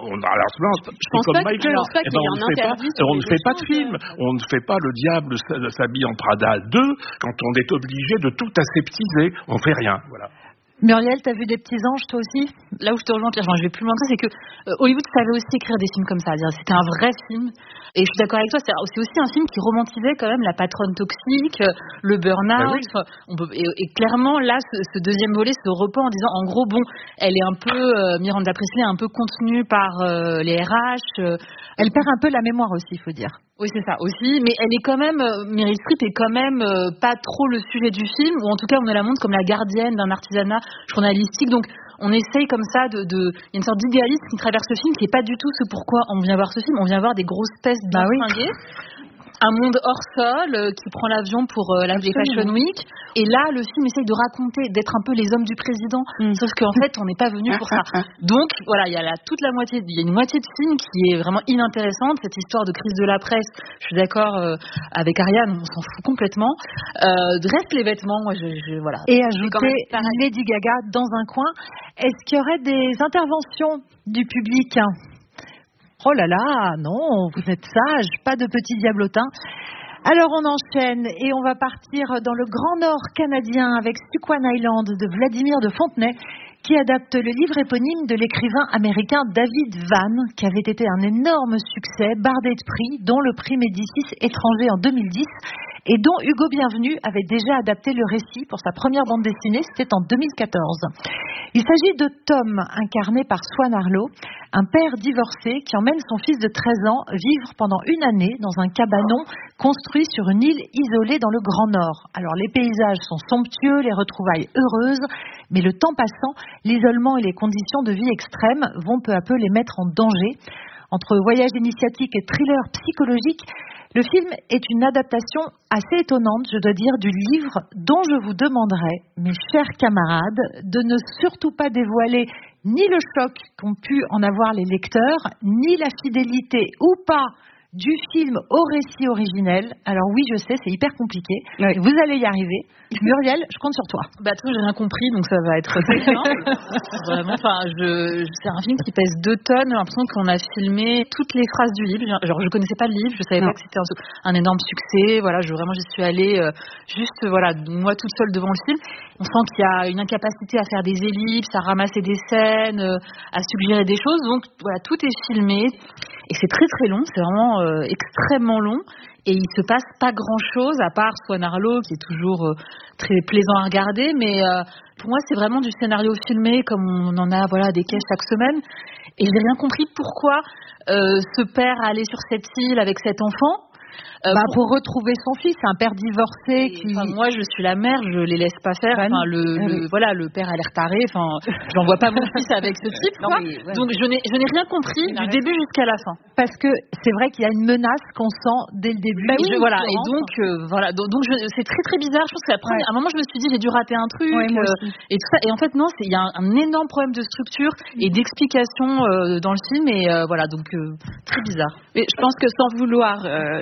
comme Michael. On ne fait pas de film. On ne fait pas Le Diable s'habille en Prada 2 quand on est obligé de tout aseptiser. On ne fait rien. Voilà. Muriel, t'as vu des petits anges toi aussi? Là où je te rejoins, Pierre, je vais plus loin que ça, c'est que Hollywood savait aussi écrire des films comme ça. C'était un vrai film. Et je suis d'accord avec toi, c'est aussi un film qui romantisait quand même la patronne toxique, le burn-out. Et clairement, là, ce deuxième volet se reprend en disant, en gros, elle est un peu, Miranda Priestly est un peu contenue par les RH. Elle perd un peu la mémoire aussi, il faut dire. Oui, c'est ça aussi, mais elle est quand même, Meryl Streep est quand même pas trop le sujet du film, ou en tout cas on nous la montre comme la gardienne d'un artisanat journalistique, donc on essaye comme ça il y a une sorte d'idéalisme qui traverse le film qui est pas du tout ce pourquoi on vient voir ce film, on vient voir des grosses pestes distinguées. Un monde hors sol qui prend l'avion pour la Fashion Week. Et là, le film essaye de raconter, d'être un peu les hommes du président. Sauf qu'en fait, on n'est pas venu pour ça. Donc, voilà, il y a une moitié de film qui est vraiment inintéressante. Cette histoire de crise de la presse, je suis d'accord avec Ariane, on s'en fout complètement. Reste les vêtements, moi, voilà. Et ajouter Lady Gaga dans un coin. Est-ce qu'il y aurait des interventions du public? Oh là là, non, vous êtes sages, pas de petits diablotins. Alors on enchaîne et on va partir dans le Grand Nord canadien avec Squan Island de Vladimir de Fontenay qui adapte le livre éponyme de l'écrivain américain David Vann qui avait été un énorme succès, bardé de prix, dont le prix Médicis étranger en 2010 et dont Hugo Bienvenu avait déjà adapté le récit pour sa première bande dessinée, c'était en 2014. Il s'agit de Tom, incarné par Swan Arlo, un père divorcé qui emmène son fils de 13 ans vivre pendant une année dans un cabanon construit sur une île isolée dans le Grand Nord. Alors les paysages sont somptueux, les retrouvailles heureuses, Mais le temps passant, l'isolement et les conditions de vie extrêmes vont peu à peu les mettre en danger. Entre voyage initiatique et thriller psychologique, le film est une adaptation assez étonnante, je dois dire, du livre dont je vous demanderai, mes chers camarades, de ne surtout pas dévoiler ni le choc qu'ont pu en avoir les lecteurs, ni la fidélité ou pas du film au récit originel. Alors oui, je sais, c'est hyper compliqué. Ouais. Vous allez y arriver. Muriel, je compte sur toi. Bah, tout, j'ai rien compris, donc ça va être très simple. Vraiment, c'est un film qui pèse 2 tonnes. J'ai l'impression qu'on a filmé toutes les phrases du livre. Genre, je connaissais pas le livre, je savais pas que c'était un énorme succès. Voilà, j'y suis allée juste, voilà, moi toute seule devant le film. On sent qu'il y a une incapacité à faire des ellipses, à ramasser des scènes, à suggérer des choses. Donc, voilà, tout est filmé. Et c'est très très long, c'est vraiment extrêmement long. Et il se passe pas grand-chose, à part Swan Arlo, qui est toujours très plaisant à regarder. Mais pour moi, c'est vraiment du scénario filmé, comme on en a des caisses chaque semaine. Et j'ai rien compris pourquoi ce père allait sur cette île avec cet enfant. Pour retrouver son fils, un père divorcé qui... moi, je suis la mère, je les laisse pas faire. Le père a l'air taré. J'en vois pas mon fils avec ce type. Donc, je n'ai rien compris du début jusqu'à la fin. Parce que c'est vrai qu'il y a une menace qu'on sent dès le début. Donc, c'est très très bizarre. Je pense qu'à un moment, je me suis dit, j'ai dû rater un truc et tout ça. Et en fait, non, il y a un énorme problème de structure et d'explication dans le film. Et donc très bizarre. Mais je pense que sans vouloir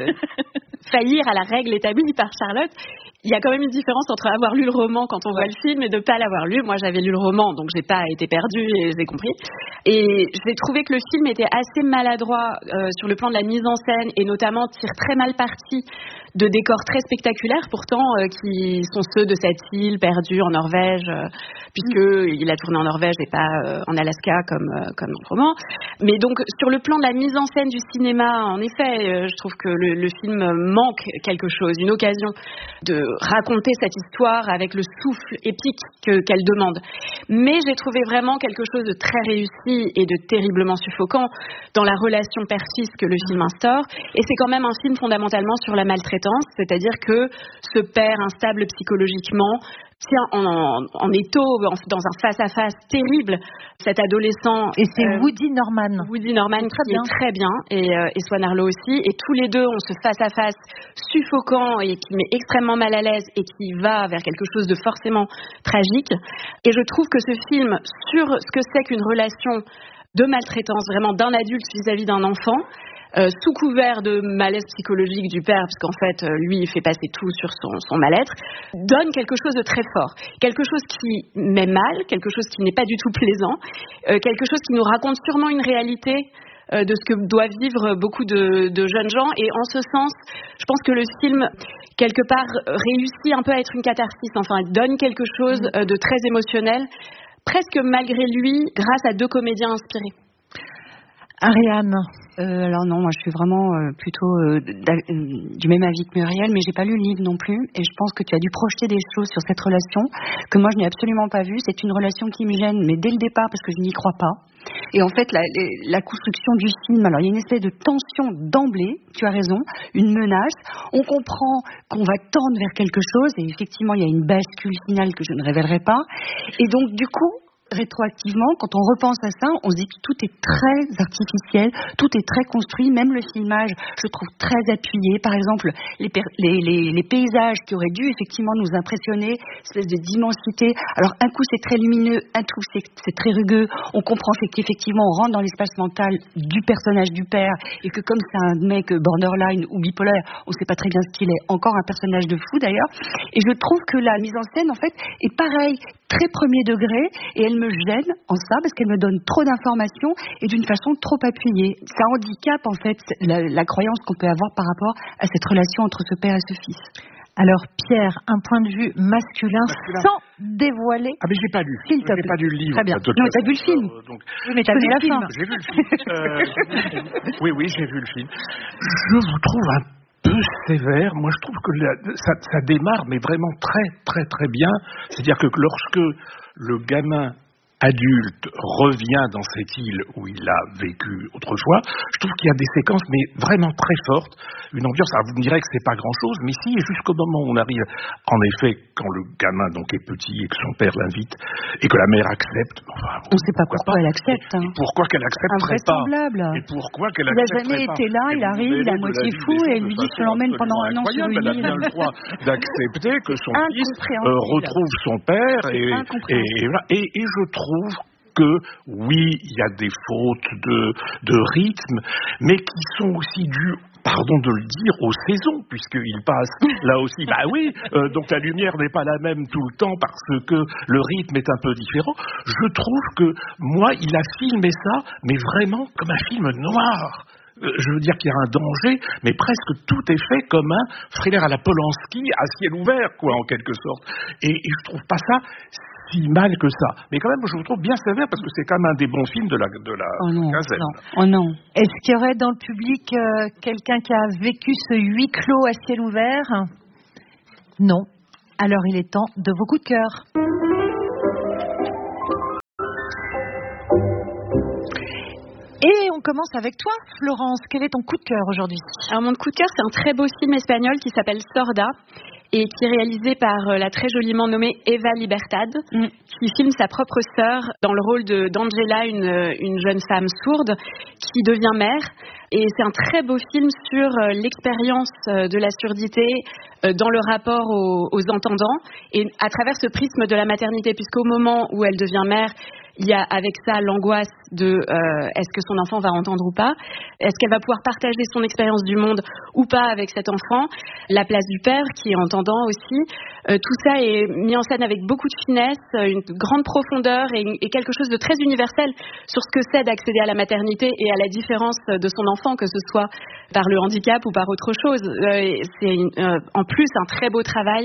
faillir à la règle établie par Charlotte, il y a quand même une différence entre avoir lu le roman quand on voit le film et de ne pas l'avoir lu. Moi, j'avais lu le roman, donc j'ai pas été perdue et j'ai compris. Et j'ai trouvé que le film était assez maladroit sur le plan de la mise en scène et notamment tire très mal parti de décors très spectaculaires pourtant qui sont ceux de cette île perdue en Norvège, puisqu'il a tourné en Norvège et pas en Alaska comme dans le roman. Mais donc sur le plan de la mise en scène du cinéma, en effet, je trouve que le film manque quelque chose, une occasion de raconter cette histoire avec le souffle épique qu'elle demande. Mais j'ai trouvé vraiment quelque chose de très réussi et de terriblement suffocant dans la relation père-fils que le film instaure. Et c'est quand même un film fondamentalement sur la maltraitance, c'est-à-dire que ce père instable psychologiquement tient en étau, dans un face-à-face terrible, cet adolescent. Et c'est Woody Norman. Woody Norman qui est très bien, et Swan Arlo aussi. Et tous les deux ont ce face-à-face suffocant et qui met extrêmement mal à l'aise et qui va vers quelque chose de forcément tragique. Et je trouve que ce film, sur ce que c'est qu'une relation de maltraitance, vraiment d'un adulte vis-à-vis d'un enfant, sous couvert de malaise psychologique du père, parce qu'en fait, lui, il fait passer tout sur son mal-être, donne quelque chose de très fort. Quelque chose qui met mal, quelque chose qui n'est pas du tout plaisant, quelque chose qui nous raconte sûrement une réalité de ce que doivent vivre beaucoup de jeunes gens. Et en ce sens, je pense que le film, quelque part, réussit un peu à être une catharsis. Enfin, il donne quelque chose de très émotionnel, presque malgré lui, grâce à 2 comédiens inspirés. Ariane. Alors non, moi je suis vraiment plutôt du même avis que Muriel, mais j'ai pas lu le livre non plus, et je pense que tu as dû projeter des choses sur cette relation que moi je n'ai absolument pas vue. C'est une relation qui me gêne, mais dès le départ, parce que je n'y crois pas. Et en fait, la construction du film, alors il y a une espèce de tension d'emblée, tu as raison, une menace. On comprend qu'on va tendre vers quelque chose, et effectivement il y a une bascule finale que je ne révélerai pas. Et donc du coup, rétroactivement, quand on repense à ça, on se dit que tout est très artificiel, tout est très construit, même le filmage, je trouve très appuyé. Par exemple, les paysages qui auraient dû effectivement nous impressionner, espèce de d'immensité. Alors un coup c'est très lumineux, un coup c'est très rugueux. On comprend qu'effectivement on rentre dans l'espace mental du personnage du père, et que comme c'est un mec borderline ou bipolaire, on ne sait pas très bien ce qu'il est. Encore un personnage de fou d'ailleurs. Et je trouve que la mise en scène en fait est pareille, très premier degré, et elle me gêne en ça parce qu'elle me donne trop d'informations et d'une façon trop appuyée. Ça handicape en fait la croyance qu'on peut avoir par rapport à cette relation entre ce père et ce fils. Alors Pierre, un point de vue masculin. Sans dévoiler. Ah mais je l'ai pas lu. Je n'ai pas lu le livre. Très bien. Non, t'as vu le film. Oui, mais t'as vu la fin. J'ai vu le film. Oui, j'ai vu le film. Je vous trouve un peu sévère. Moi, je trouve que ça démarre, mais vraiment très, très, très bien. C'est-à-dire que lorsque le gamin adulte revient dans cette île où il a vécu autrefois, je trouve qu'il y a des séquences mais vraiment très fortes, une ambiance, alors vous me direz que c'est pas grand-chose, mais si, jusqu'au moment où on arrive, en effet, quand le gamin donc est petit et que son père l'invite, et que la mère accepte, enfin, on ne sait pas pourquoi elle accepte. Et pourquoi qu'elle accepterait pas. Et pourquoi qu'elle accepterait pas. Il n'a jamais été là, il arrive, il est à moitié fou, et elle lui dit que je l'emmène pendant un an sur une île. Elle a bien le droit d'accepter que son fils retrouve son père, et je trouve que oui, il y a des fautes de rythme, mais qui sont aussi dues, pardon de le dire, aux saisons, puisqu'il passe là aussi. Bah oui, donc la lumière n'est pas la même tout le temps parce que le rythme est un peu différent. Je trouve que moi, il a filmé ça, mais vraiment comme un film noir. Je veux dire qu'il y a un danger, mais presque tout est fait comme un thriller à la Polanski, à ciel ouvert, quoi, en quelque sorte. Et je trouve pas ça si mal que ça. Mais quand même, je vous trouve bien sévère parce que c'est quand même un des bons films de la quinzaine. Oh non. Est-ce qu'il y aurait dans le public quelqu'un qui a vécu ce huis clos à ciel ouvert? Non. Alors il est temps de vos coups de cœur. Et on commence avec toi, Florence. Quel est ton coup de cœur aujourd'hui? Alors mon coup de cœur, c'est un très beau film espagnol qui s'appelle Sorda et qui est réalisé par la très joliment nommée Eva Libertad, qui filme sa propre sœur dans le rôle d'Angela, une jeune femme sourde qui devient mère. Et c'est un très beau film sur l'expérience de la surdité dans le rapport aux entendants et à travers ce prisme de la maternité, puisqu'au moment où elle devient mère, il y a avec ça l'angoisse de est-ce que son enfant va entendre ou pas, est-ce qu'elle va pouvoir partager son expérience du monde ou pas avec cet enfant, la place du père qui est entendant aussi, tout ça est mis en scène avec beaucoup de finesse, une grande profondeur et quelque chose de très universel sur ce que c'est d'accéder à la maternité et à la différence de son enfant, que ce soit par le handicap ou par autre chose. C'est en plus un très beau travail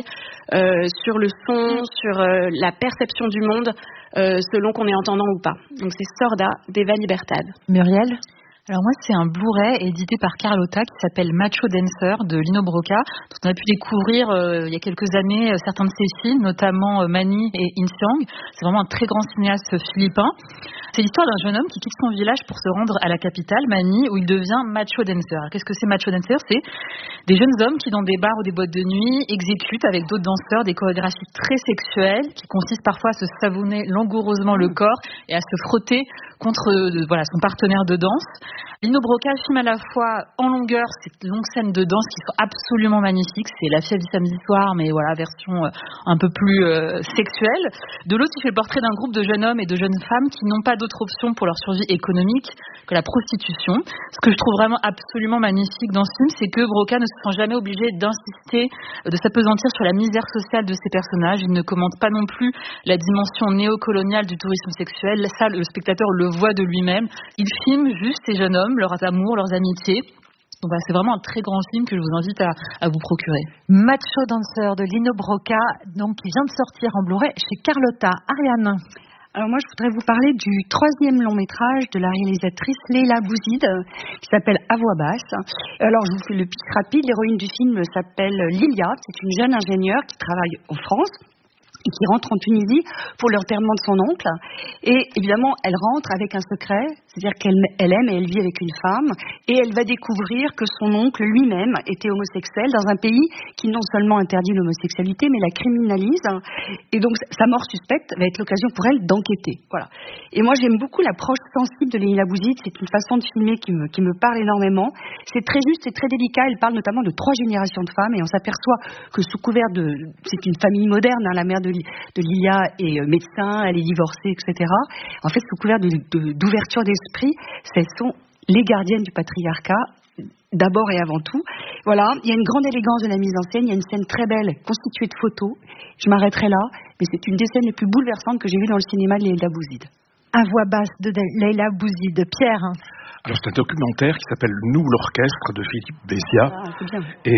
sur le son, sur la perception du monde, selon qu'on est entendant ou pas. Donc c'est Sorda d'Eva Libertad. Muriel? Alors moi, c'est un Blu-ray édité par Carlotta qui s'appelle Macho Dancer de Lino Brocca. Donc on a pu découvrir il y a quelques années certains de ses films, notamment Mani et Insiang. C'est vraiment un très grand cinéaste philippin. C'est l'histoire d'un jeune homme qui quitte son village pour se rendre à la capitale, Mani, où il devient macho dancer. Alors, qu'est-ce que c'est macho dancer? C'est des jeunes hommes qui, dans des bars ou des boîtes de nuit, exécutent avec d'autres danseurs des chorégraphies très sexuelles qui consistent parfois à se savonner langoureusement le corps et à se frotter contre son partenaire de danse. Lino Brocca filme à la fois en longueur ces longues scènes de danse qui sont absolument magnifiques. C'est La fièvre du samedi soir, mais voilà, version un peu plus sexuelle. De l'autre, il fait le portrait d'un groupe de jeunes hommes et de jeunes femmes qui n'ont pas d'autre option pour leur survie économique que la prostitution. Ce que je trouve vraiment absolument magnifique dans ce film, c'est que Brocca ne se sent jamais obligé d'insister, de s'apesantir sur la misère sociale de ses personnages. Il ne commente pas non plus la dimension néocoloniale du tourisme sexuel. Ça, le spectateur le voit de lui-même. Il filme juste ces jeunes hommes, leurs amours, leurs amitiés. Donc c'est vraiment un très grand film que je vous invite à vous procurer. Macho Dancer de Lino Brocca, donc qui vient de sortir en Blu-ray chez Carlotta. Ariane? Alors moi, je voudrais vous parler du 3e long métrage de la réalisatrice Leila Bouzid, qui s'appelle À voix basse. Alors, je vous fais le pitch rapide. L'héroïne du film s'appelle Lilia. C'est une jeune ingénieure qui travaille en France et qui rentre en Tunisie pour l'enterrement de son oncle. Et évidemment, elle rentre avec un secret, c'est-à-dire qu'elle aime et elle vit avec une femme, et elle va découvrir que son oncle lui-même était homosexuel dans un pays qui non seulement interdit l'homosexualité, mais la criminalise. Et donc, sa mort suspecte va être l'occasion pour elle d'enquêter. Voilà. Et moi, j'aime beaucoup l'approche sensible de Leila Bouzid. C'est une façon de filmer qui me parle énormément. C'est très juste, c'est très délicat. Elle parle notamment de 3 générations de femmes, et on s'aperçoit que sous couvert c'est une famille moderne, hein, la mère de Lilia est médecin, elle est divorcée, etc. En fait, sous couvert d'ouverture d'esprit, ce sont les gardiennes du patriarcat, d'abord et avant tout. Voilà, il y a une grande élégance de la mise en scène, il y a une scène très belle, constituée de photos. Je m'arrêterai là, mais c'est une des scènes les plus bouleversantes que j'ai vues dans le cinéma de Leila Bouzid. À voix basse de Leila Bouzid. Pierre? Alors c'est un documentaire qui s'appelle Nous l'orchestre de Philippe Béziat. Et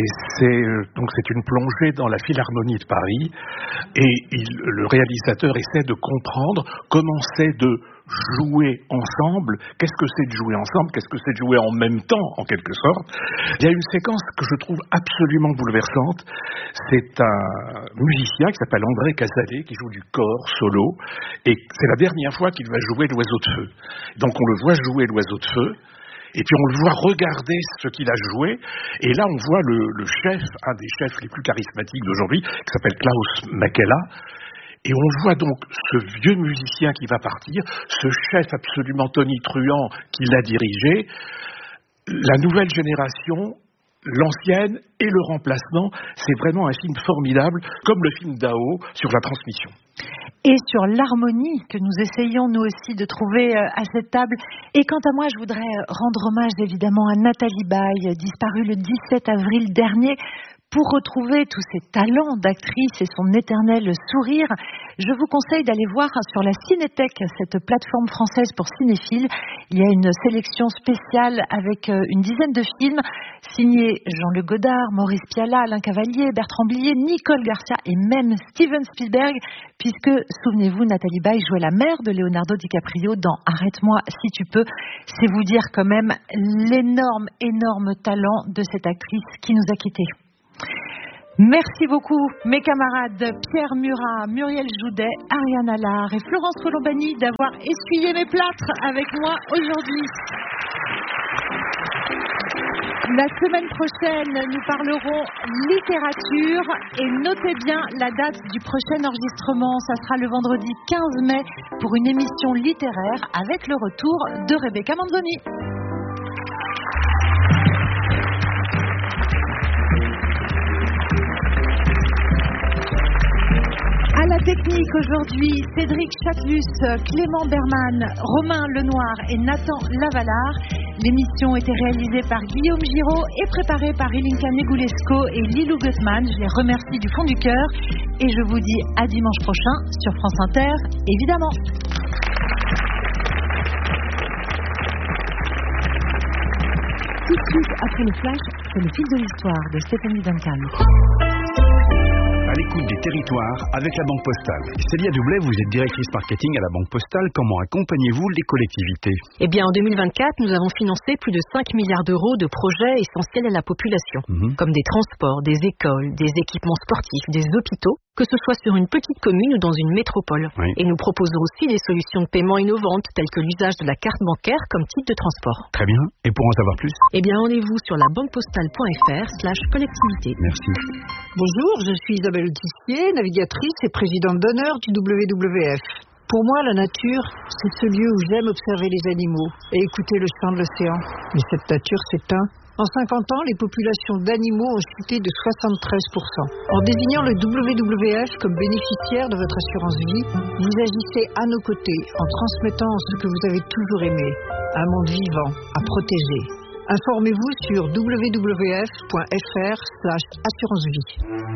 c'est une plongée dans la Philharmonie de Paris et le réalisateur essaie de comprendre comment c'est de jouer ensemble. Qu'est-ce que c'est de jouer ensemble? Qu'est-ce que c'est de jouer en même temps, en quelque sorte? Il y a une séquence que je trouve absolument bouleversante. C'est un musicien qui s'appelle André Casalet, qui joue du cor solo, et c'est la dernière fois qu'il va jouer l'oiseau de feu. Donc on le voit jouer l'oiseau de feu, et puis on le voit regarder ce qu'il a joué, et là on voit le chef, un des chefs les plus charismatiques d'aujourd'hui, qui s'appelle Klaus Makela. Et on voit donc ce vieux musicien qui va partir, ce chef absolument tonitruant qui l'a dirigé, la nouvelle génération, l'ancienne et le remplacement. C'est vraiment un film formidable, comme le film d'Ao sur la transmission. Et sur l'harmonie que nous essayons nous aussi de trouver à cette table. Et quant à moi, je voudrais rendre hommage évidemment à Nathalie Baye, disparue le 17 avril dernier. Pour retrouver tous ces talents d'actrice et son éternel sourire, je vous conseille d'aller voir sur la Cinétech, cette plateforme française pour cinéphiles. Il y a une sélection spéciale avec une dizaine de films signés Jean-Luc Godard, Maurice Pialat, Alain Cavalier, Bertrand Blier, Nicole Garcia et même Steven Spielberg, puisque, souvenez-vous, Nathalie Baye jouait la mère de Leonardo DiCaprio dans Arrête-moi si tu peux. C'est vous dire quand même l'énorme talent de cette actrice qui nous a quittés. Merci beaucoup mes camarades Pierre Murat, Muriel Joudet, Ariane Allard et Florence Colombani d'avoir essuyé mes plâtres avec moi aujourd'hui. La semaine prochaine, nous parlerons littérature et notez bien la date du prochain enregistrement. Ça sera le vendredi 15 mai pour une émission littéraire avec le retour de Rebecca Manzoni. À la technique aujourd'hui, Cédric Chatelus, Clément Berman, Romain Lenoir et Nathan Lavalard. L'émission était réalisée par Guillaume Giraud et préparée par Ilinka Negulesco et Lilou Gutmann. Je les remercie du fond du cœur et je vous dis à dimanche prochain sur France Inter, évidemment. Tout de suite après le flash, c'est le fil de l'histoire de Stéphanie Duncan. À l'écoute des territoires avec la Banque Postale. Célia Doublet, vous êtes directrice marketing à la Banque Postale. Comment accompagnez-vous les collectivités? Eh bien, en 2024, nous avons financé plus de 5 milliards d'euros de projets essentiels à la population, comme des transports, des écoles, des équipements sportifs, des hôpitaux, que ce soit sur une petite commune ou dans une métropole. Oui. Et nous proposons aussi des solutions de paiement innovantes, telles que l'usage de la carte bancaire comme type de transport. Très bien. Et pour en savoir plus? Eh bien, rendez-vous sur labanquepostale.fr/collectivité. Merci. Bonjour, je suis Isabelle Tissier, navigatrice et présidente d'honneur du WWF. Pour moi, la nature, c'est ce lieu où j'aime observer les animaux et écouter le chant de l'océan. Mais cette nature s'éteint. En 50 ans, les populations d'animaux ont chuté de 73%. En désignant le WWF comme bénéficiaire de votre assurance vie, vous agissez à nos côtés en transmettant ce que vous avez toujours aimé, un monde vivant à protéger. Informez-vous sur www.fr/assurance-vie.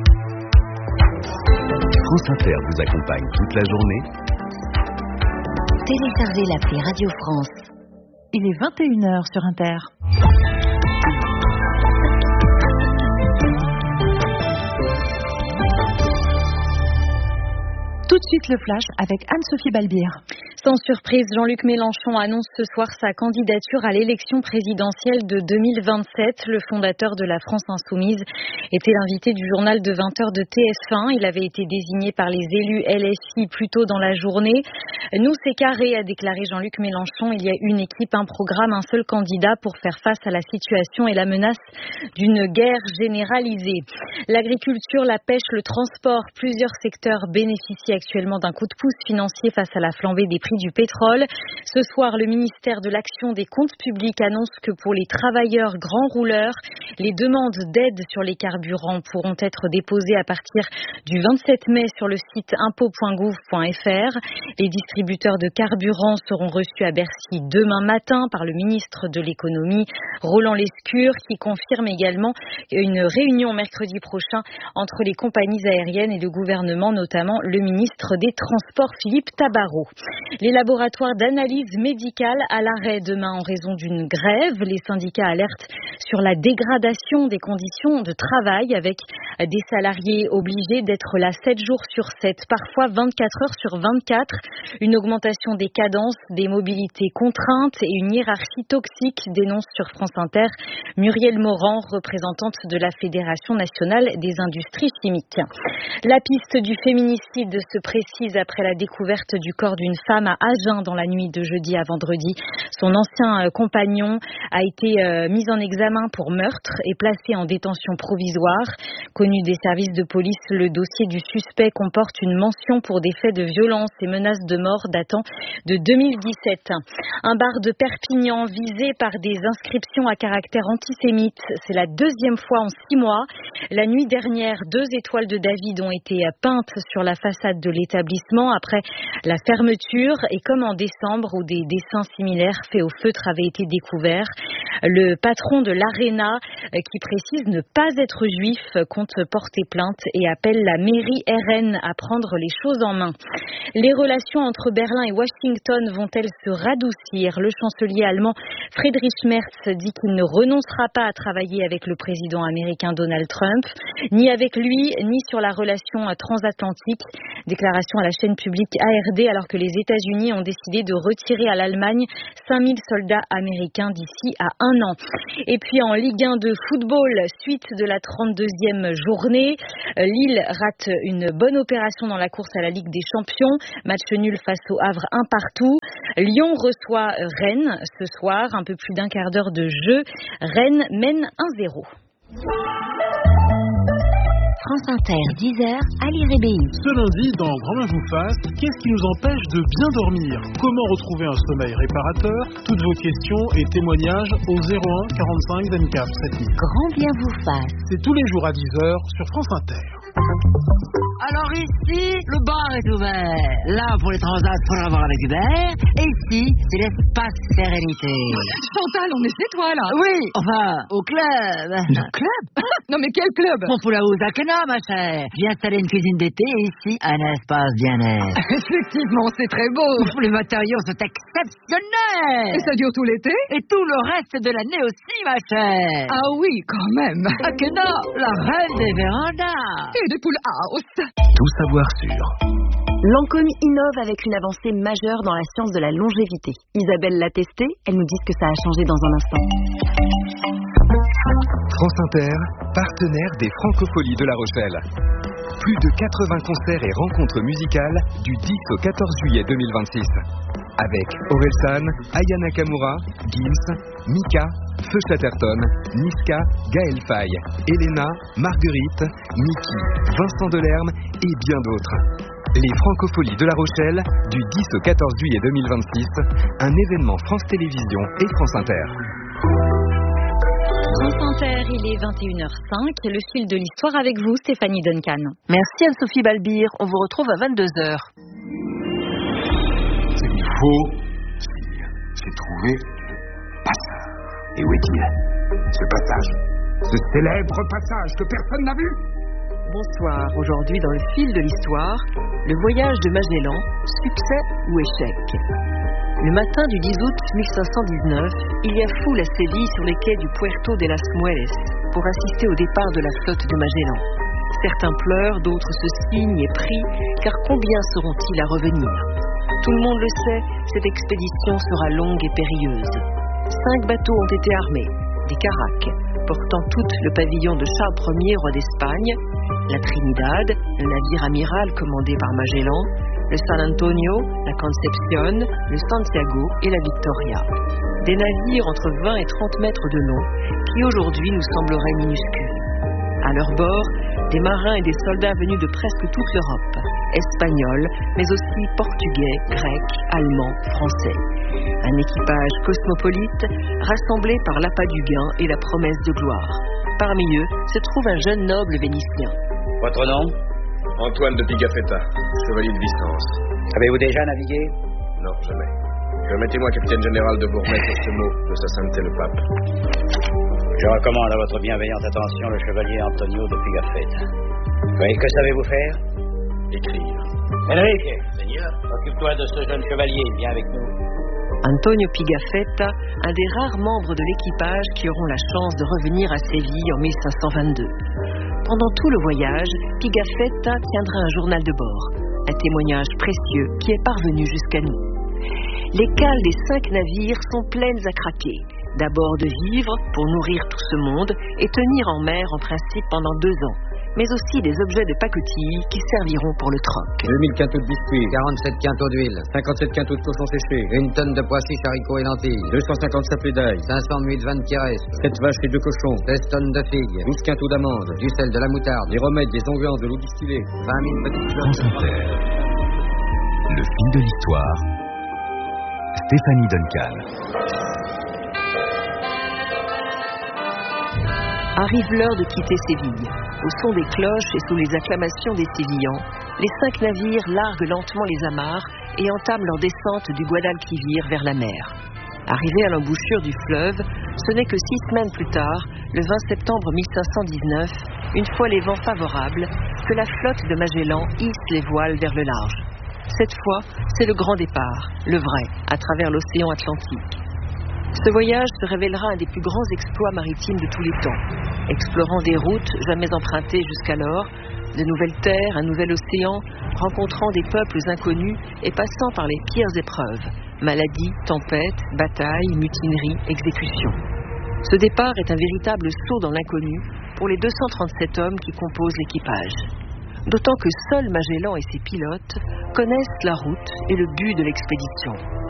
France Inter vous accompagne toute la journée. Téléchargez l'appli Radio France. Il est 21h sur Inter. Tout de suite le flash avec Anne-Sophie Balbir. Sans surprise, Jean-Luc Mélenchon annonce ce soir sa candidature à l'élection présidentielle de 2027. Le fondateur de la France Insoumise était l'invité du journal de 20h de TF1. Il avait été désigné par les élus LFI plus tôt dans la journée. Nous, c'est carré, a déclaré Jean-Luc Mélenchon. Il y a une équipe, un programme, un seul candidat pour faire face à la situation et la menace d'une guerre généralisée. L'agriculture, la pêche, le transport, plusieurs secteurs bénéficient actuellement d'un coup de pouce financier face à la flambée des prix du pétrole. Ce soir, le ministère de l'Action des Comptes Publics annonce que pour les travailleurs grands rouleurs, les demandes d'aide sur les carburants pourront être déposées à partir du 27 mai sur le site impôt.gouv.fr. Les distributeurs de carburant seront reçus à Bercy demain matin par le ministre de l'Économie, Roland Lescure, qui confirme également une réunion mercredi prochain entre les compagnies aériennes et le gouvernement, notamment le ministre des Transports, Philippe Tabarot. Les laboratoires d'analyse médicale à l'arrêt demain en raison d'une grève. Les syndicats alertent sur la dégradation des conditions de travail avec des salariés obligés d'être là 7 jours sur 7, parfois 24 heures sur 24. Une augmentation des cadences, des mobilités contraintes et une hiérarchie toxique, dénonce sur France Inter Muriel Morand, représentante de la Fédération nationale des industries chimiques. La piste du féminicide se précise après la découverte du corps d'une femme à Agen dans la nuit de jeudi à vendredi. Son ancien compagnon a été mis en examen pour meurtre et placé en détention provisoire. Connu des services de police, le dossier du suspect comporte une mention pour des faits de violence et menaces de mort datant de 2017. Un bar de Perpignan visé par des inscriptions à caractère antisémite. C'est la deuxième fois en 6 mois. La nuit dernière, 2 étoiles de David ont été peintes sur la façade de l'établissement après la fermeture et comme en décembre où des dessins similaires faits au feutre avaient été découverts. Le patron de l'Arena, qui précise ne pas être juif, compte porter plainte et appelle la mairie RN à prendre les choses en main. Les relations entre Berlin et Washington vont-elles se radoucir? Le chancelier allemand Friedrich Merz dit qu'il ne renoncera pas à travailler avec le président américain Donald Trump, ni avec lui, ni sur la relation transatlantique. Déclaration à la chaîne publique ARD alors que les États-Unis ont décidé de retirer à l'Allemagne 5000 soldats américains d'ici à 1 an. Et puis en Ligue 1 de football, suite de la 32e journée, Lille rate une bonne opération dans la course à la Ligue des Champions. Match nul face au Havre 1-1. Lyon reçoit Rennes ce soir, un peu plus d'un quart d'heure de jeu. Rennes mène 1-0. France Inter, 10h, Ali Rébéi. Ce lundi, dans Grand Main vous fasse, qu'est-ce qui nous empêche de bien dormir? Comment retrouver un sommeil réparateur? Toutes vos questions et témoignages au 01 45 24 7000. Grand bien vous fasse. C'est tous les jours à 10h sur France Inter. Alors ici, le bar est ouvert. Là, pour les transats, pour avoir avec Hubert. Et ici, c'est l'espace sérénité. Chantal, on est chez toi, là. Oui, enfin, au club. Le club? Non, mais quel club? Mon Poulaouz Akena, ma chère. J'ai installé une cuisine d'été et ici, un espace bien-être. Effectivement, c'est très beau. Les matériaux sont exceptionnels. Et ça dure tout l'été? Et tout le reste de l'année aussi, ma chère. Ah oui, quand même. Akena, la reine des vérandas. Et des poules house. Tout savoir sur. Lancôme innove avec une avancée majeure dans la science de la longévité. Isabelle l'a testé, elle nous dit ce que ça a changé dans un instant. France Inter, partenaire des Francopholies de La Rochelle. Plus de 80 concerts et rencontres musicales du 10 au 14 juillet 2026. Avec Orelsan, Aya Nakamura, Gims, Mika, Feu Chatterton, Niska, Gaël Faye, Elena, Marguerite, Niki, Vincent Delerme et bien d'autres. Les Francopholies de La Rochelle, du 10 au 14 juillet 2026, un événement France Télévisions et France Inter. France Inter, il est 21h05, le fil de l'histoire avec vous, Stéphanie Duncan. Merci Anne-Sophie Balbir, on vous retrouve à 22h. Ce qu'il faut, c'est trouver le passage. Et où est-il? Ce passage, ce célèbre passage que personne n'a vu. Bonsoir, aujourd'hui dans le fil de l'histoire, le voyage de Magellan, succès ou échec. Le matin du 10 août 1519, il y a foule à Séville sur les quais du Puerto de las Muelas pour assister au départ de la flotte de Magellan. Certains pleurent, d'autres se signent et prient, car combien seront-ils à revenir? Tout le monde le sait, cette expédition sera longue et périlleuse. 5 bateaux ont été armés, des caraques, portant toutes le pavillon de Charles Ier, roi d'Espagne, la Trinidad, le navire amiral commandé par Magellan, le San Antonio, la Concepción, le Santiago et la Victoria. Des navires entre 20 et 30 mètres de long qui aujourd'hui nous sembleraient minuscules. À leur bord, des marins et des soldats venus de presque toute l'Europe, espagnols, mais aussi portugais, grecs, allemands, français. Un équipage cosmopolite rassemblé par l'appât du gain et la promesse de gloire. Parmi eux se trouve un jeune noble vénitien. Votre nom? Antoine de Pigafetta, chevalier de Vicence. Avez-vous déjà navigué? Non, jamais. Permettez-moi, capitaine général, de vous remettre ce mot de sa sainteté le pape. Je recommande à votre bienveillante attention le chevalier Antonio de Pigafetta. Oui, que savez-vous faire? Écrire. Enrique, Seigneur, occupe-toi de ce jeune chevalier, viens avec nous. Antonio Pigafetta, un des rares membres de l'équipage qui auront la chance de revenir à Séville en 1522. Pendant tout le voyage, Pigafetta tiendra un journal de bord, un témoignage précieux qui est parvenu jusqu'à nous. Les cales des 5 navires sont pleines à craquer. D'abord de vivres pour nourrir tout ce monde et tenir en mer en principe pendant 2 ans, mais aussi des objets de pacotille qui serviront pour le troc. 2000 quintaux de biscuits, 47 quintaux d'huile, 57 quintaux de cochon séché, 1 tonne de pois chiches, haricots et lentilles, 250 saplés d'ail, 500 muides de Vannes, 7 vaches et 2 cochons, 16 tonnes de figues, 12 quintaux d'amandes, du sel, de la moutarde, des remèdes, des onguents, de l'eau distillée, 20 000 petites France Inter. Le fil de l'histoire. Stéphanie Duncan. Arrive l'heure de quitter Séville. Au son des cloches et sous les acclamations des Sévillans, les 5 navires larguent lentement les amarres et entament leur descente du Guadalquivir vers la mer. Arrivés à l'embouchure du fleuve, ce n'est que 6 semaines plus tard, le 20 septembre 1519, une fois les vents favorables, que la flotte de Magellan hisse les voiles vers le large. Cette fois, c'est le grand départ, le vrai, à travers l'océan Atlantique. Ce voyage se révélera un des plus grands exploits maritimes de tous les temps. Explorant des routes jamais empruntées jusqu'alors, de nouvelles terres, un nouvel océan, rencontrant des peuples inconnus et passant par les pires épreuves, maladies, tempêtes, batailles, mutineries, exécutions. Ce départ est un véritable saut dans l'inconnu pour les 237 hommes qui composent l'équipage. D'autant que seuls Magellan et ses pilotes connaissent la route et le but de l'expédition.